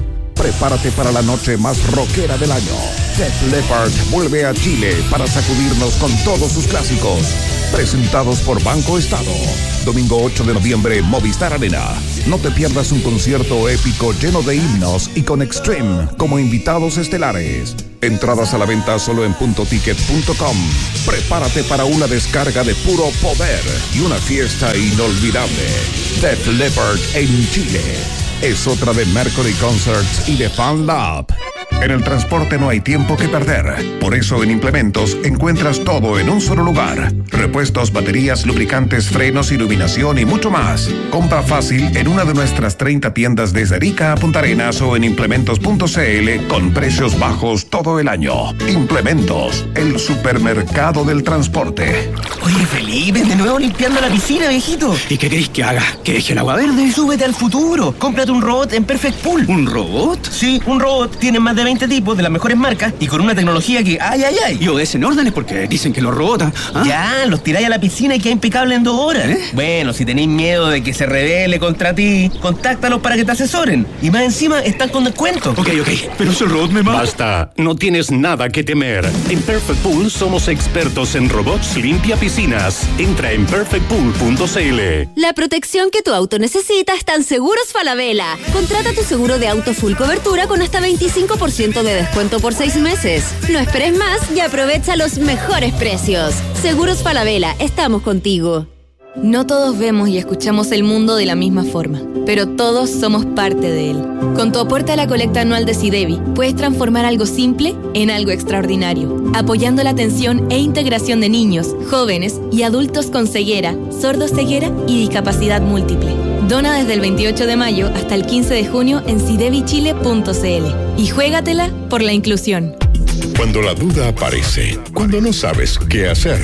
Prepárate para la noche más rockera del año. Def Leppard vuelve a Chile para sacudirnos con todos sus clásicos. Presentados por Banco Estado. Domingo ocho de noviembre, Movistar Arena. No te pierdas un concierto épico lleno de himnos y con Extreme como invitados estelares. Entradas a la venta solo en punto ticket punto com. Prepárate para una descarga de puro poder y una fiesta inolvidable. Def Leppard en Chile. Es otra de Mercury Concerts y de Fan Lab. En el transporte no hay tiempo que perder. Por eso en Implementos encuentras todo en un solo lugar. Repuestos, baterías, lubricantes, frenos, iluminación y mucho más. Compra fácil en una de nuestras treinta tiendas desde Arica a Punta Arenas o en implementos punto c l con precios bajos todo el año. Implementos, el supermercado del transporte. Oye, Felipe, de nuevo limpiando la piscina, viejito. ¿Y qué querés que haga? ¿Que deje el agua verde? Súbete al futuro. Cómprate un robot en Perfect Pool. ¿Un robot? Sí, un robot. Tiene más de veinte tipos de las mejores marcas y con una tecnología que ay, ay, ay. Y obedecen órdenes porque dicen que los robots. ¿Ah? Ya, los tiráis a la piscina y queda impecable en dos horas. ¿Eh? Bueno, si tenéis miedo de que se rebele contra ti, contáctalos para que te asesoren. Y más encima están con descuento. Ok, ok, pero si el robot me mata. Basta, no tienes nada que temer. En Perfect Pool somos expertos en robots limpia piscinas. Entra en perfect pool punto c l. La protección que tu auto necesita está en Seguros Falabella. Contrata tu seguro de auto full cobertura con hasta veinticinco por ciento de descuento por seis meses. No esperes más y aprovecha los mejores precios. Seguros Falabella, estamos contigo. No todos vemos y escuchamos el mundo de la misma forma, pero todos somos parte de él. Con tu aporte a la colecta anual de Sidevi, puedes transformar algo simple en algo extraordinario, apoyando la atención e integración de niños, jóvenes y adultos con ceguera, sordoceguera y discapacidad múltiple. Dona desde el veintiocho de mayo hasta el quince de junio en sidevi chile punto c l y juégatela por la inclusión. Cuando la duda aparece, cuando no sabes qué hacer,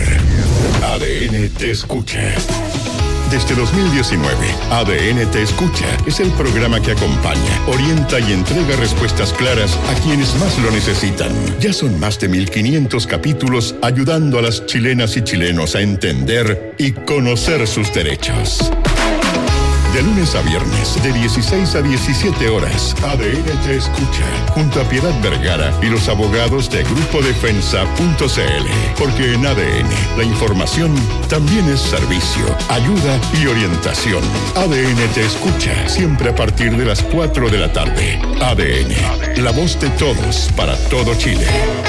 A D N te escucha. Desde dos mil diecinueve, A D N Te Escucha es el programa que acompaña, orienta y entrega respuestas claras a quienes más lo necesitan. Ya son más de mil quinientos capítulos ayudando a las chilenas y chilenos a entender y conocer sus derechos. De lunes a viernes, de dieciséis a diecisiete horas, A D N Te Escucha, junto a Piedad Vergara y los abogados de grupo defensa punto c l. Porque en A D N, la información también es servicio, ayuda y orientación. A D N Te Escucha, siempre a partir de las cuatro de la tarde. A D N, la voz de todos para todo Chile.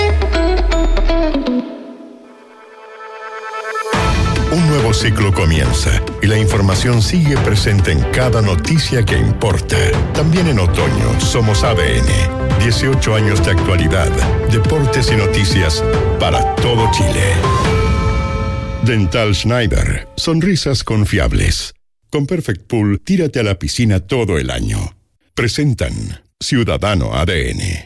Un nuevo ciclo comienza y la información sigue presente en cada noticia que importa. También en otoño somos A D N. dieciocho años de actualidad, deportes y noticias para todo Chile. Dental Schneider. Sonrisas confiables. Con Perfect Pool, tírate a la piscina todo el año. Presentan Ciudadano A D N.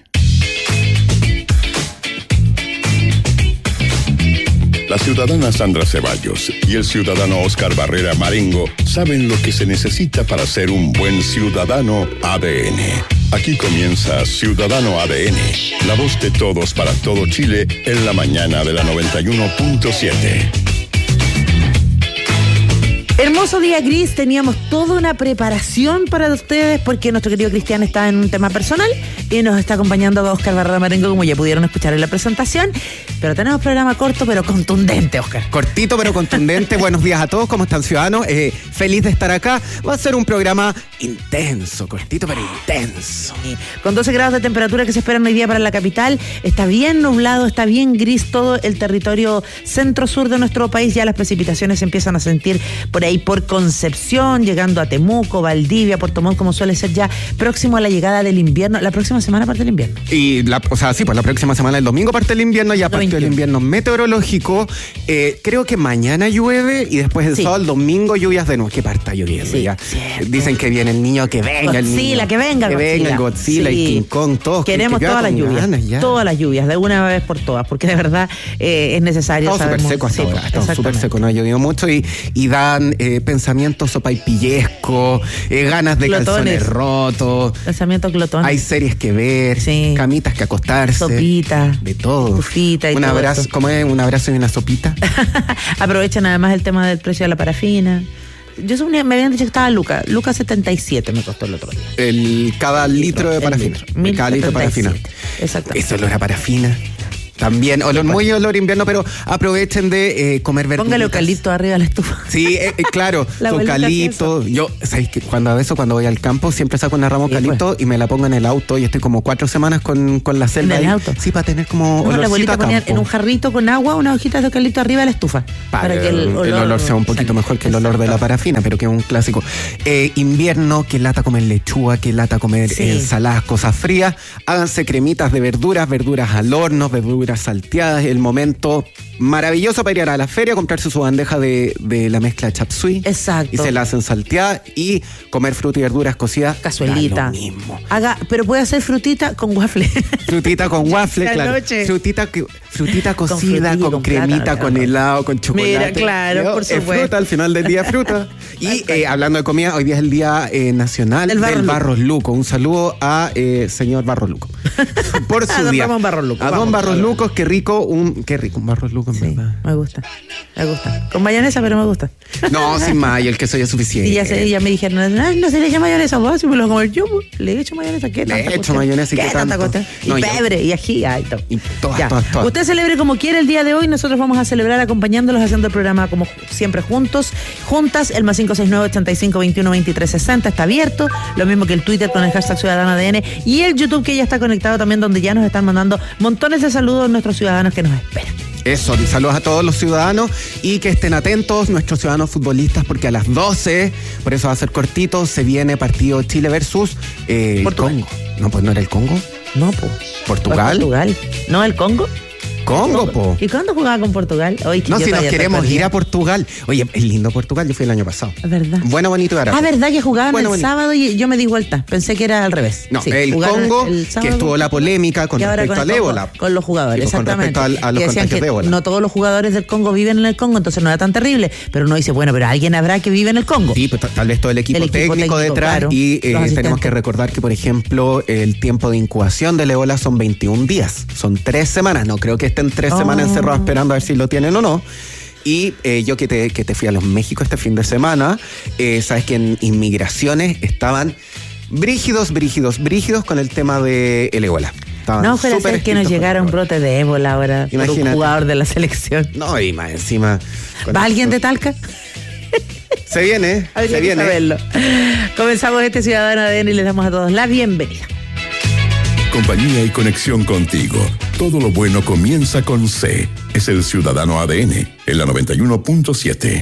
La ciudadana Sandra Ceballos y el ciudadano Oscar Barrera Marengo saben lo que se necesita para ser un buen ciudadano A D N. Aquí comienza Ciudadano A D N, la voz de todos para todo Chile en la mañana de la noventa y uno punto siete. Hermoso día gris, teníamos toda una preparación para ustedes porque nuestro querido Cristian está en un tema personal y nos está acompañando Oscar Barrera Marengo, como ya pudieron escuchar en la presentación. Pero tenemos programa corto pero contundente, Oscar. Cortito pero contundente. Buenos días a todos, ¿cómo están, ciudadanos? Eh, feliz de estar acá. Va a ser un programa intenso, cortito pero intenso. Sí. Con doce grados de temperatura que se esperan hoy día para la capital. Está bien nublado, está bien gris todo el territorio centro-sur de nuestro país. Ya las precipitaciones se empiezan a sentir por ahí por Concepción, llegando a Temuco, Valdivia, Puerto Montt, como suele ser ya próximo a la llegada del invierno. La próxima semana parte el invierno. Y la, o sea, sí, pues la próxima semana, el domingo parte el invierno, ya parte el invierno meteorológico. Eh, creo que mañana llueve y después el sí. sábado, el domingo lluvias de nuevo. ¿Qué parta lloviendo sí, ya? Cierto. Dicen que viene el niño, que venga Godzilla, el niño. que venga que Godzilla. venga el Godzilla sí. y King Kong, todos. Queremos que, que todas las lluvias, todas las lluvias, de una vez por todas, porque de verdad eh, es necesario. Estamos súper secos hasta sí, ahora, estamos súper secos, no ha llovido mucho y, y dan eh, pensamientos sopaipillescos, eh, ganas de glotones. Calzones rotos. Pensamientos glotones. Hay series que ver, sí. camitas que acostarse. Sopita. De todo. Sopita y un todo abrazo, eso. ¿Cómo es? Un abrazo y una sopita. Aprovechan además el tema del precio de la parafina. yo suponía, me habían dicho que estaba Luca. Luca setenta y siete me costó el otro día. El, cada litro, litro de parafina. Litro, cada litro de parafina. Exactamente. Eso olor a parafina. También, olor, muy olor invierno, pero aprovechen de eh, comer verduras. Póngale eucalipto arriba de la estufa. Sí, eh, eh, claro, eucalipto. Yo, ¿sabéis que cuando a veces cuando voy al campo siempre saco una rama de eucalipto y, pues, y me la pongo en el auto y estoy como cuatro semanas con, con la selva ¿En el ahí? auto? Sí, para tener como no, olorcito la abuelita a ponía campo. en un jarrito con agua unas hojitas de eucalipto arriba de la estufa. Para, para que el olor, el olor sea un poquito salga. mejor que el olor de la parafina, pero que es un clásico. Eh, invierno, que lata comer lechuga, que lata comer Sí. ensaladas, cosas frías. Háganse cremitas de verduras, verduras al horno, verduras salteadas. El momento maravilloso para ir a la feria, comprarse su bandeja de, de la mezcla chap suey. Exacto. Y se la hacen salteada y comer fruta y verduras cocidas. Cazuelita. Da lo mismo. Haga, pero puede hacer frutita con waffle. Frutita con waffle, La claro. noche. Frutita, que- frutita Con cocida, frutilla, con, con cremita, plátano, con claro. helado, con chocolate. Mira, claro, Yo, por es supuesto. fruta, al final del día fruta. Y eh, hablando de comida, hoy día es el Día eh, Nacional Del del, Barros Barros Luco. Un saludo a eh, señor Barros Luco. Por su A don día. Ramón Barros Luco. A don Vamos, Barros claro. Lucos, qué rico, un, qué rico, un Barros Luco, en Sí, verdad. me gusta. Me gusta. Con mayonesa, pero me gusta. No, sin mayo, el queso ya es suficiente. Y ya, sé, ya me dijeron, "Ay, no se le echa mayonesa, vos, si me lo como yo, pues, le echo mayonesa, ¿qué Le tanta echo cuestión? mayonesa y qué tanta tanto. cuestión? Y No, yo- pebre, y ají, ay, todo. Y todas, Ya. todas, todas. Usted celebre como quiere el día de hoy, nosotros vamos a celebrar acompañándolos, haciendo el programa como siempre juntos, juntas, el más cinco seis nueve, ochenta y cinco, veintiuno, veintitrés, sesenta está abierto, lo mismo que el Twitter con el hashtag Ciudadano A D N y el YouTube que ya está conectado también, donde ya nos están mandando montones de saludos nuestros ciudadanos que nos esperan. Eso, saludos a todos los ciudadanos y que estén atentos nuestros ciudadanos futbolistas porque a las doce, por eso va a ser cortito, se viene partido Chile versus eh, el Congo. No, pues no era el Congo. No, pues. Portugal. Portugal. ¿No el Congo? Congo, po. ¿Y cuándo jugaba con Portugal? Hoy, No, si nos queremos ir a Portugal. Oye, es lindo Portugal, yo fui el año pasado. Es verdad. Bueno, bonito y barato. Ah, ¿verdad que jugaban Bueno, el bonito. sábado y yo me di vuelta? Pensé que era al revés. No, Sí, el jugaron Congo, el sábado que estuvo la polémica con y ahora respecto con al el Congo, ébola. Con los jugadores, Sí, pues, con exactamente. respecto al- a los Y decían contagios que de ébola. no todos los jugadores del Congo viven en el Congo, entonces no era tan terrible. Pero uno dice, bueno, pero alguien habrá que vive en el Congo. Sí, pues ta- tal vez todo el equipo, El equipo técnico, técnico, detrás claro, y eh, los tenemos asistentes. que recordar que, por ejemplo, el tiempo de incubación del ébola son veintiún días, son tres semanas, no creo que estén tres Oh. semanas encerrados esperando a ver si lo tienen o no. Y eh, yo que te, que te fui a los México este fin de semana, eh, sabes que en inmigraciones estaban brígidos, brígidos, brígidos con el tema del el ébola. Estaban No fuera a súper ser que nos estrictos llegara con un el ébola. brote de ébola ahora por un Imagínate. jugador de la selección. No, y más encima. con ¿Va alguien esto- de Talca? Se viene, Habría se que viene. saberlo. Comenzamos este Ciudadano A D N y les damos a todos la bienvenida. Compañía y conexión contigo. Todo lo bueno comienza con C. Es el Ciudadano A D N en la noventa y uno punto siete.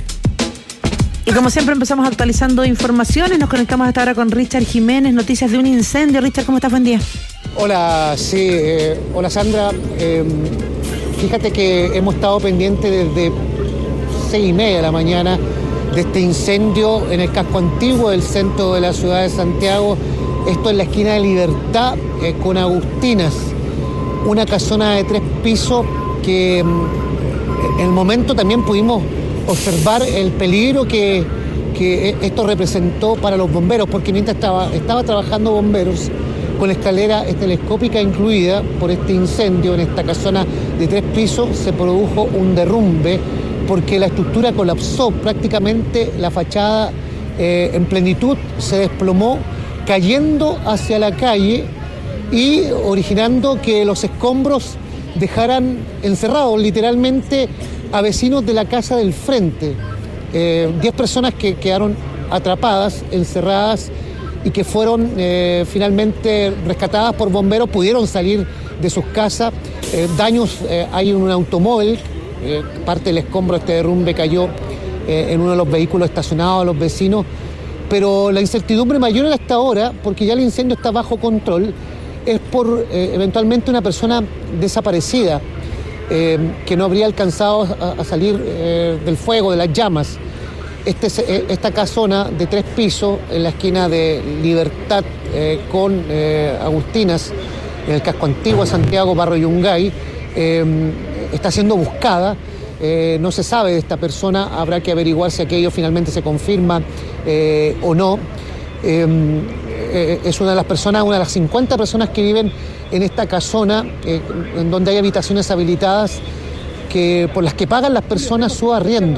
Y como siempre empezamos actualizando informaciones, nos conectamos hasta ahora con Richard Jiménez, noticias de un incendio. Richard, ¿cómo estás? Buen día. Hola, sí, eh, hola Sandra. Eh, fíjate que hemos estado pendientes desde seis y media de la mañana de este incendio en el casco antiguo del centro de la ciudad de Santiago. Esto en la esquina de Libertad eh, con Agustinas, una casona de tres pisos que mm, en el momento también pudimos observar el peligro que, que esto representó para los bomberos, porque mientras estaba, estaba trabajando bomberos con escalera telescópica incluida por este incendio en esta casona de tres pisos, se produjo un derrumbe porque la estructura colapsó, prácticamente la fachada eh, en plenitud se desplomó, cayendo hacia la calle y originando que los escombros dejaran encerrados literalmente a vecinos de la casa del frente. Eh, diez personas que quedaron atrapadas, encerradas y que fueron eh, finalmente rescatadas por bomberos, pudieron salir de sus casas. Eh, daños eh, hay en un automóvil, eh, parte del escombro de este derrumbe cayó eh, en uno de los vehículos estacionados a los vecinos. Pero la incertidumbre mayor hasta ahora, porque ya el incendio está bajo control, es por eh, eventualmente una persona desaparecida eh, que no habría alcanzado a, a salir eh, del fuego, de las llamas. Este, eh, esta casona de tres pisos en la esquina de Libertad eh, con eh, Agustinas, en el casco antiguo de Santiago, barrio Yungay, eh, está siendo buscada. Eh, no se sabe de esta persona, habrá que averiguar si aquello finalmente se confirma eh, o no. Eh, eh, es una de las personas, una de las cincuenta personas que viven en esta casona, eh, en donde hay habitaciones habilitadas que, por las que pagan las personas su arriendo.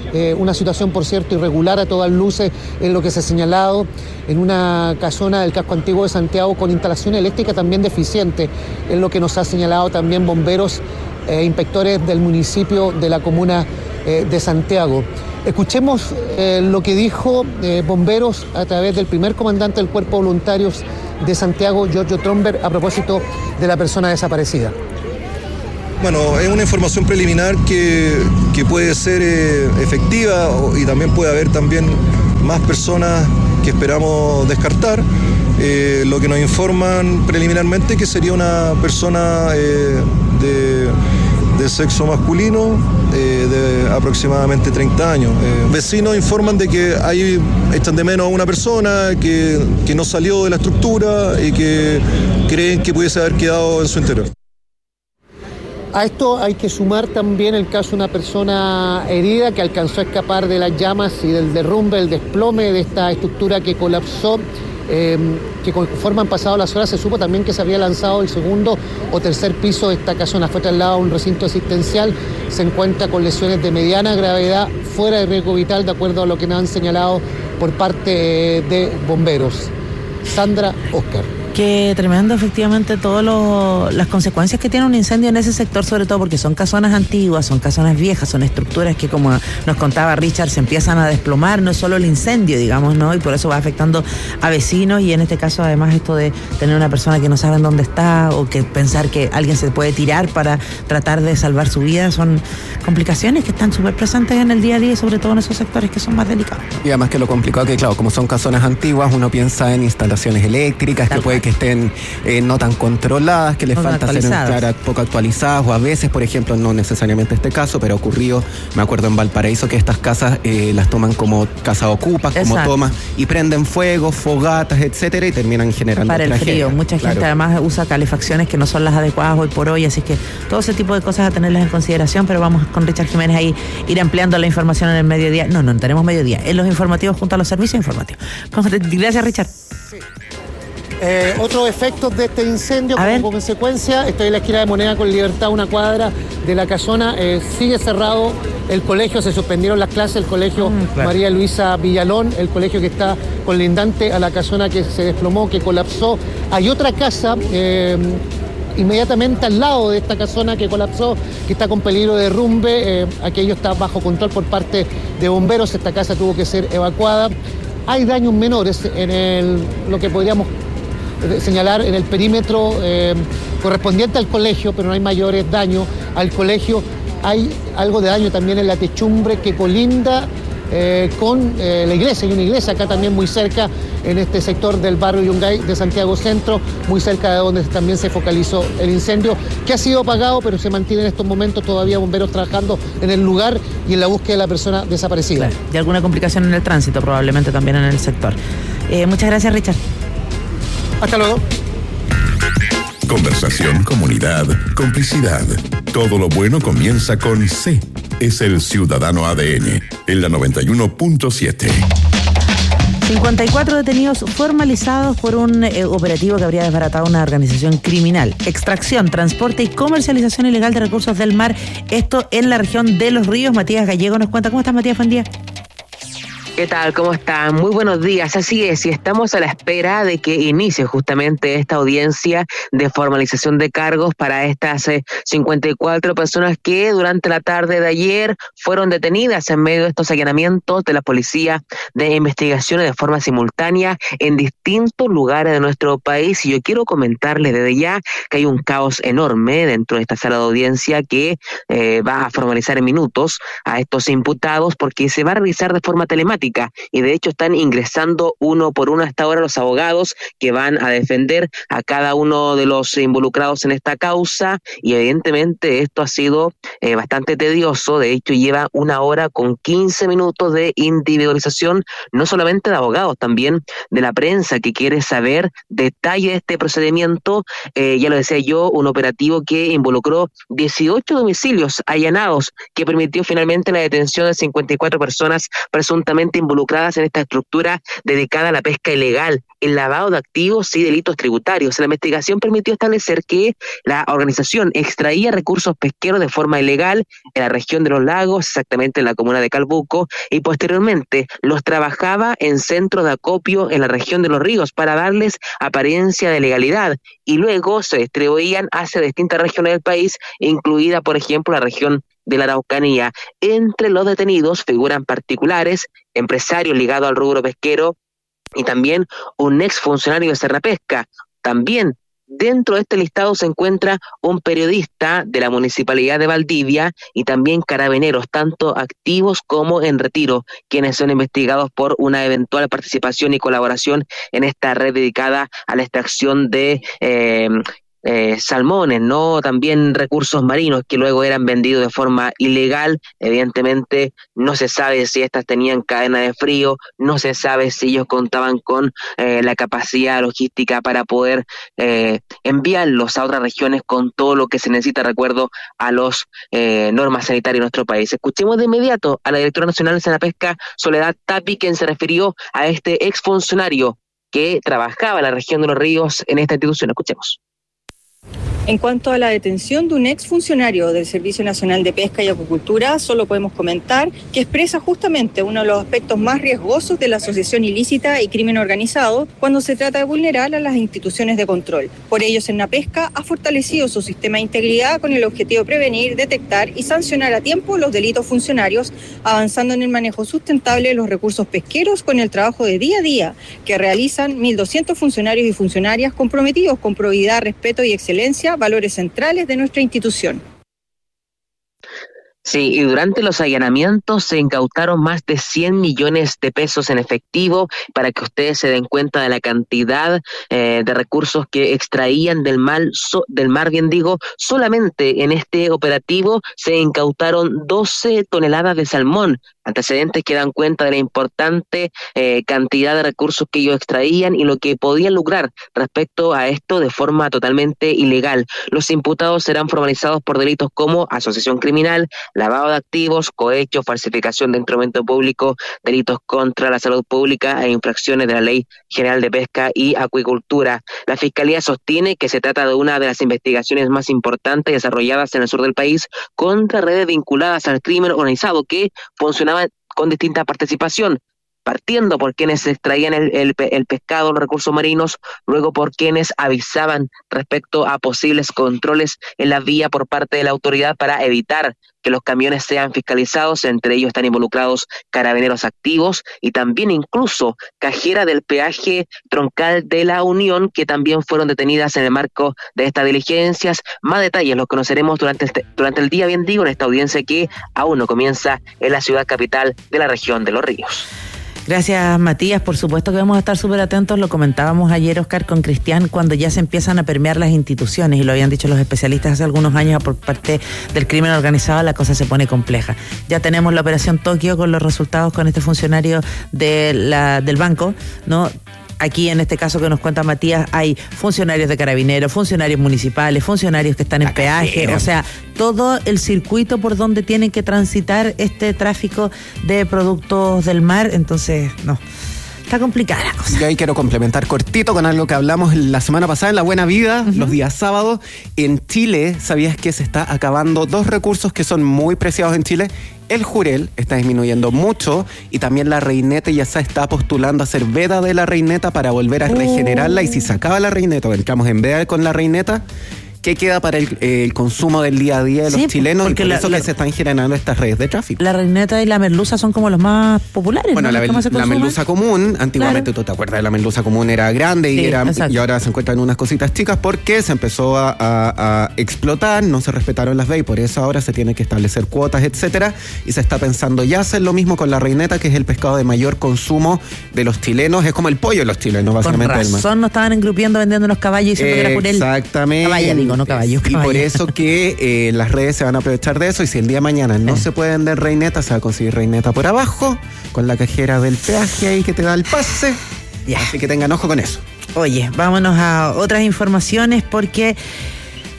eh, una situación, por cierto, irregular a todas luces, en lo que se ha señalado, en una casona del casco antiguo de Santiago con instalación eléctrica también deficiente, es lo que nos ha señalado también bomberos e eh, inspectores del municipio de la comuna eh, de Santiago. Escuchemos eh, lo que dijo eh, bomberos a través del primer comandante del Cuerpo de Voluntarios de Santiago, Giorgio Tromber, a propósito de la persona desaparecida. Bueno, es una información preliminar que, que puede ser eh, efectiva y también puede haber también más personas que esperamos descartar. Eh, lo que nos informan preliminarmente que sería una persona eh, de... de sexo masculino, eh, de aproximadamente treinta años. Eh, vecinos informan de que hay, echan de menos a una persona que, que no salió de la estructura y que creen que pudiese haber quedado en su interior. A esto hay que sumar también el caso de una persona herida que alcanzó a escapar de las llamas y del derrumbe, el desplome de esta estructura que colapsó. Eh, que conforme han pasado las horas se supo también que se había lanzado el segundo o tercer piso de esta casona. Fue trasladado a un recinto asistencial, se encuentra con lesiones de mediana gravedad, fuera de riesgo vital, de acuerdo a lo que nos han señalado por parte de bomberos. Sandra, Oscar. Qué tremendo, efectivamente, todas las consecuencias que tiene un incendio en ese sector, sobre todo porque son casonas antiguas, son casonas viejas, son estructuras que, como nos contaba Richard, se empiezan a desplomar, no es solo el incendio, digamos, ¿no? Y por eso va afectando a vecinos, y en este caso, además, esto de tener una persona que no saben dónde está o que pensar que alguien se puede tirar para tratar de salvar su vida, son complicaciones que están súper presentes en el día a día y sobre todo en esos sectores que son más delicados. Y además que lo complicado que, claro, como son casonas antiguas, uno piensa en instalaciones eléctricas que puede que estén eh, no tan controladas, que les no falta ser claro, poco actualizadas, o a veces, por ejemplo, no necesariamente este caso, pero ocurrió, me acuerdo en Valparaíso, que estas casas eh, las toman como casa ocupas, como Exacto. tomas, y prenden fuego, fogatas, etcétera, y terminan generando para el tragedia. frío. Mucha gente claro. además usa calefacciones que no son las adecuadas hoy por hoy, así que todo ese tipo de cosas a tenerlas en consideración, pero vamos con Richard Jiménez ahí ir ampliando la información en el mediodía. No, no tenemos mediodía, en los informativos junto a los servicios informativos. Gracias, Richard. Sí. Eh, otros efectos de este incendio, como ver. consecuencia, estoy en la esquina de Moneda con Libertad, una cuadra de la casona, eh, sigue cerrado el colegio, se suspendieron las clases, el colegio mm, claro. María Luisa Villalón, el colegio que está colindante a la casona que se desplomó, que colapsó. Hay otra casa eh, inmediatamente al lado de esta casona que colapsó, que está con peligro de derrumbe, eh, aquello está bajo control por parte de bomberos, esta casa tuvo que ser evacuada. Hay daños menores en el, lo que podríamos señalar en el perímetro eh, correspondiente al colegio, pero no hay mayores daños al colegio. Hay algo de daño también en la techumbre que colinda eh, con eh, la iglesia. Hay una iglesia acá también muy cerca, en este sector del barrio Yungay de Santiago Centro, muy cerca de donde también se focalizó el incendio, que ha sido apagado, pero se mantiene en estos momentos todavía bomberos trabajando en el lugar y en la búsqueda de la persona desaparecida. Claro. Y alguna complicación en el tránsito, probablemente también en el sector. Eh, muchas gracias, Richard. Hasta luego. Conversación, comunidad, complicidad. Todo lo bueno comienza con C. Es el Ciudadano A D N, en la noventa y uno punto siete. cincuenta y cuatro detenidos formalizados por un eh, operativo que habría desbaratado una organización criminal. Extracción, transporte y comercialización ilegal de recursos del mar. Esto en la región de Los Ríos. Matías Gallego nos cuenta. ¿Cómo estás, Matías? Buen día. ¿Qué tal? ¿Cómo están? Muy buenos días. Así es, y estamos a la espera de que inicie justamente esta audiencia de formalización de cargos para estas eh, cincuenta y cuatro personas que durante la tarde de ayer fueron detenidas en medio de estos allanamientos de la Policía de Investigaciones de forma simultánea en distintos lugares de nuestro país. Y yo quiero comentarles desde ya que hay un caos enorme dentro de esta sala de audiencia que eh, va a formalizar en minutos a estos imputados, porque se va a realizar de forma telemática. Y de hecho están ingresando uno por uno hasta ahora los abogados que van a defender a cada uno de los involucrados en esta causa, y evidentemente esto ha sido eh, bastante tedioso. De hecho lleva una hora con quince minutos de individualización, no solamente de abogados, también de la prensa que quiere saber detalle de este procedimiento. Eh, ya lo decía yo, un operativo que involucró dieciocho domicilios allanados, que permitió finalmente la detención de cincuenta y cuatro personas presuntamente directamente involucradas en esta estructura dedicada a la pesca ilegal, el lavado de activos y delitos tributarios. La investigación permitió establecer que la organización extraía recursos pesqueros de forma ilegal en la región de los lagos, exactamente en la comuna de Calbuco, y posteriormente los trabajaba en centros de acopio en la región de los ríos para darles apariencia de legalidad, y luego se distribuían hacia distintas regiones del país, incluida, por ejemplo, la región de la Araucanía. Entre los detenidos figuran particulares, empresarios ligados al rubro pesquero y también un exfuncionario de Serrapesca. También dentro de este listado se encuentra un periodista de la Municipalidad de Valdivia y también carabineros, tanto activos como en retiro, quienes son investigados por una eventual participación y colaboración en esta red dedicada a la extracción de eh, Eh, salmones, ¿no? También recursos marinos que luego eran vendidos de forma ilegal. Evidentemente no se sabe si estas tenían cadena de frío, no se sabe si ellos contaban con eh, la capacidad logística para poder eh, enviarlos a otras regiones con todo lo que se necesita, recuerdo, a los eh, normas sanitarias de nuestro país. Escuchemos de inmediato a la directora nacional de Senapesca, Soledad Tapi, quien se refirió a este exfuncionario que trabajaba en la región de los ríos en esta institución. Escuchemos. En cuanto a la detención de un exfuncionario del Servicio Nacional de Pesca y Acuicultura, solo podemos comentar que expresa justamente uno de los aspectos más riesgosos de la asociación ilícita y crimen organizado cuando se trata de vulnerar a las instituciones de control. Por ello, Senapesca ha fortalecido su sistema de integridad con el objetivo de prevenir, detectar y sancionar a tiempo los delitos funcionarios, avanzando en el manejo sustentable de los recursos pesqueros con el trabajo de día a día que realizan mil doscientos funcionarios y funcionarias comprometidos con probidad, respeto y excelencia, valores centrales de nuestra institución. Sí, y durante los allanamientos se incautaron más de cien millones de pesos en efectivo, para que ustedes se den cuenta de la cantidad eh, de recursos que extraían del mar, so, del mar, bien digo. Solamente en este operativo se incautaron doce toneladas de salmón, antecedentes que dan cuenta de la importante eh, cantidad de recursos que ellos extraían y lo que podían lograr respecto a esto de forma totalmente ilegal. Los imputados serán formalizados por delitos como asociación criminal, lavado de activos, cohecho, falsificación de instrumento público, delitos contra la salud pública e infracciones de la Ley General de Pesca y Acuicultura. La Fiscalía sostiene que se trata de una de las investigaciones más importantes desarrolladas en el sur del país contra redes vinculadas al crimen organizado que funcionaban con distinta participación, partiendo por quienes extraían el, el, el pescado, los recursos marinos, luego por quienes avisaban respecto a posibles controles en la vía por parte de la autoridad para evitar que los camiones sean fiscalizados. Entre ellos están involucrados carabineros activos y también incluso cajera del peaje troncal de la Unión, que también fueron detenidas en el marco de estas diligencias. Más detalles los conoceremos durante, este, durante el día, bien digo, en esta audiencia que aún no comienza en la ciudad capital de la región de Los Ríos. Gracias, Matías. Por supuesto que vamos a estar súper atentos. Lo comentábamos ayer, Oscar, con Cristian, cuando ya se empiezan a permear las instituciones, y lo habían dicho los especialistas hace algunos años, por parte del crimen organizado, la cosa se pone compleja. Ya tenemos la operación Tokio con los resultados con este funcionario de la, del banco, ¿no? Aquí, en este caso que nos cuenta Matías, hay funcionarios de carabineros, funcionarios municipales, funcionarios que están en peaje, o sea, todo el circuito por donde tienen que transitar este tráfico de productos del mar. Entonces, no, está complicada la cosa. Yo ahí quiero complementar cortito con algo que hablamos la semana pasada en La Buena Vida, uh-huh. los días sábados. En Chile, ¿sabías que se está acabando dos recursos que son muy preciados en Chile? El jurel está disminuyendo mucho y también la reineta ya se está postulando a hacer veda de la reineta para volver a regenerarla. Y si se acaba la reineta o entramos en veda con la reineta, ¿qué queda para el, eh, el consumo del día a día de los sí, chilenos? Y por la, eso la, que se están generando estas redes de tráfico. La reineta y la merluza son como los más populares. Bueno, ¿no? la, la merluza común, antiguamente, claro. Tú te acuerdas, la merluza común era grande sí, y, era, y ahora se encuentran unas cositas chicas porque se empezó a, a, a explotar, no se respetaron las B E I, por eso ahora se tiene que establecer cuotas, etcétera, y se está pensando ya hacer lo mismo con la reineta, que es el pescado de mayor consumo de los chilenos, es como el pollo de los chilenos, básicamente. Con razón no estaban engrupiendo vendiendo unos caballos diciendo eh, que era jurel. Exactamente. Caballa, digo, no caballos. Y por eso que eh, las redes se van a aprovechar de eso, y si el día de mañana no eh. se puede vender reineta, se va a conseguir reineta por abajo, con la cajera del peaje ahí que te da el pase. Yeah. Así que tengan ojo con eso. Oye, vámonos a otras informaciones porque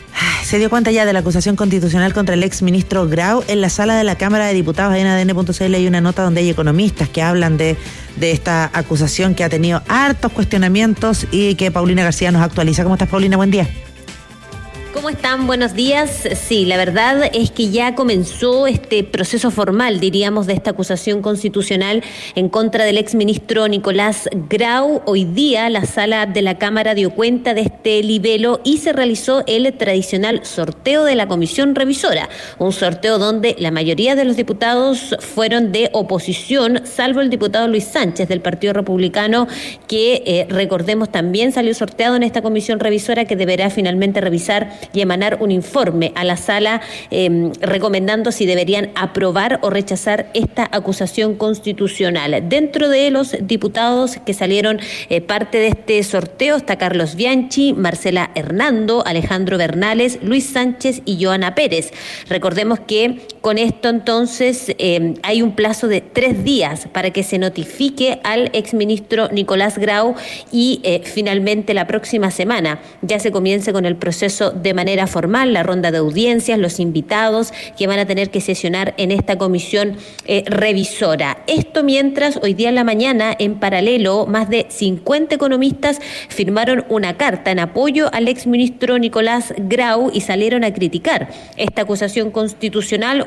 se dio cuenta ya de la acusación constitucional contra el ex ministro Grau. En la sala de la Cámara de Diputados en A D N punto C L hay una nota donde hay economistas que hablan de, de esta acusación que ha tenido hartos cuestionamientos y que Paulina García nos actualiza. ¿Cómo estás, Paulina? Buen día. ¿Cómo están? Buenos días. Sí, la verdad es que ya comenzó este proceso formal, diríamos, de esta acusación constitucional en contra del exministro Nicolás Grau. Hoy día la sala de la Cámara dio cuenta de este libelo y se realizó el tradicional sorteo de la comisión revisora, un sorteo donde la mayoría de los diputados fueron de oposición, salvo el diputado Luis Sánchez del Partido Republicano, que eh, recordemos también salió sorteado en esta comisión revisora que deberá finalmente revisar y emanar un informe a la sala eh, recomendando si deberían aprobar o rechazar esta acusación constitucional. Dentro de los diputados que salieron eh, parte de este sorteo está Carlos Bianchi, Marcela Hernando, Alejandro Bernales, Luis Sánchez y Joana Pérez. Recordemos que con esto entonces eh, hay un plazo de tres días para que se notifique al exministro Nicolás Grau y eh, finalmente la próxima semana ya se comience con el proceso de manera formal, la ronda de audiencias, los invitados que van a tener que sesionar en esta comisión eh, revisora. Esto mientras hoy día en la mañana, en paralelo, más de cincuenta economistas firmaron una carta en apoyo al exministro Nicolás Grau y salieron a criticar esta acusación constitucional.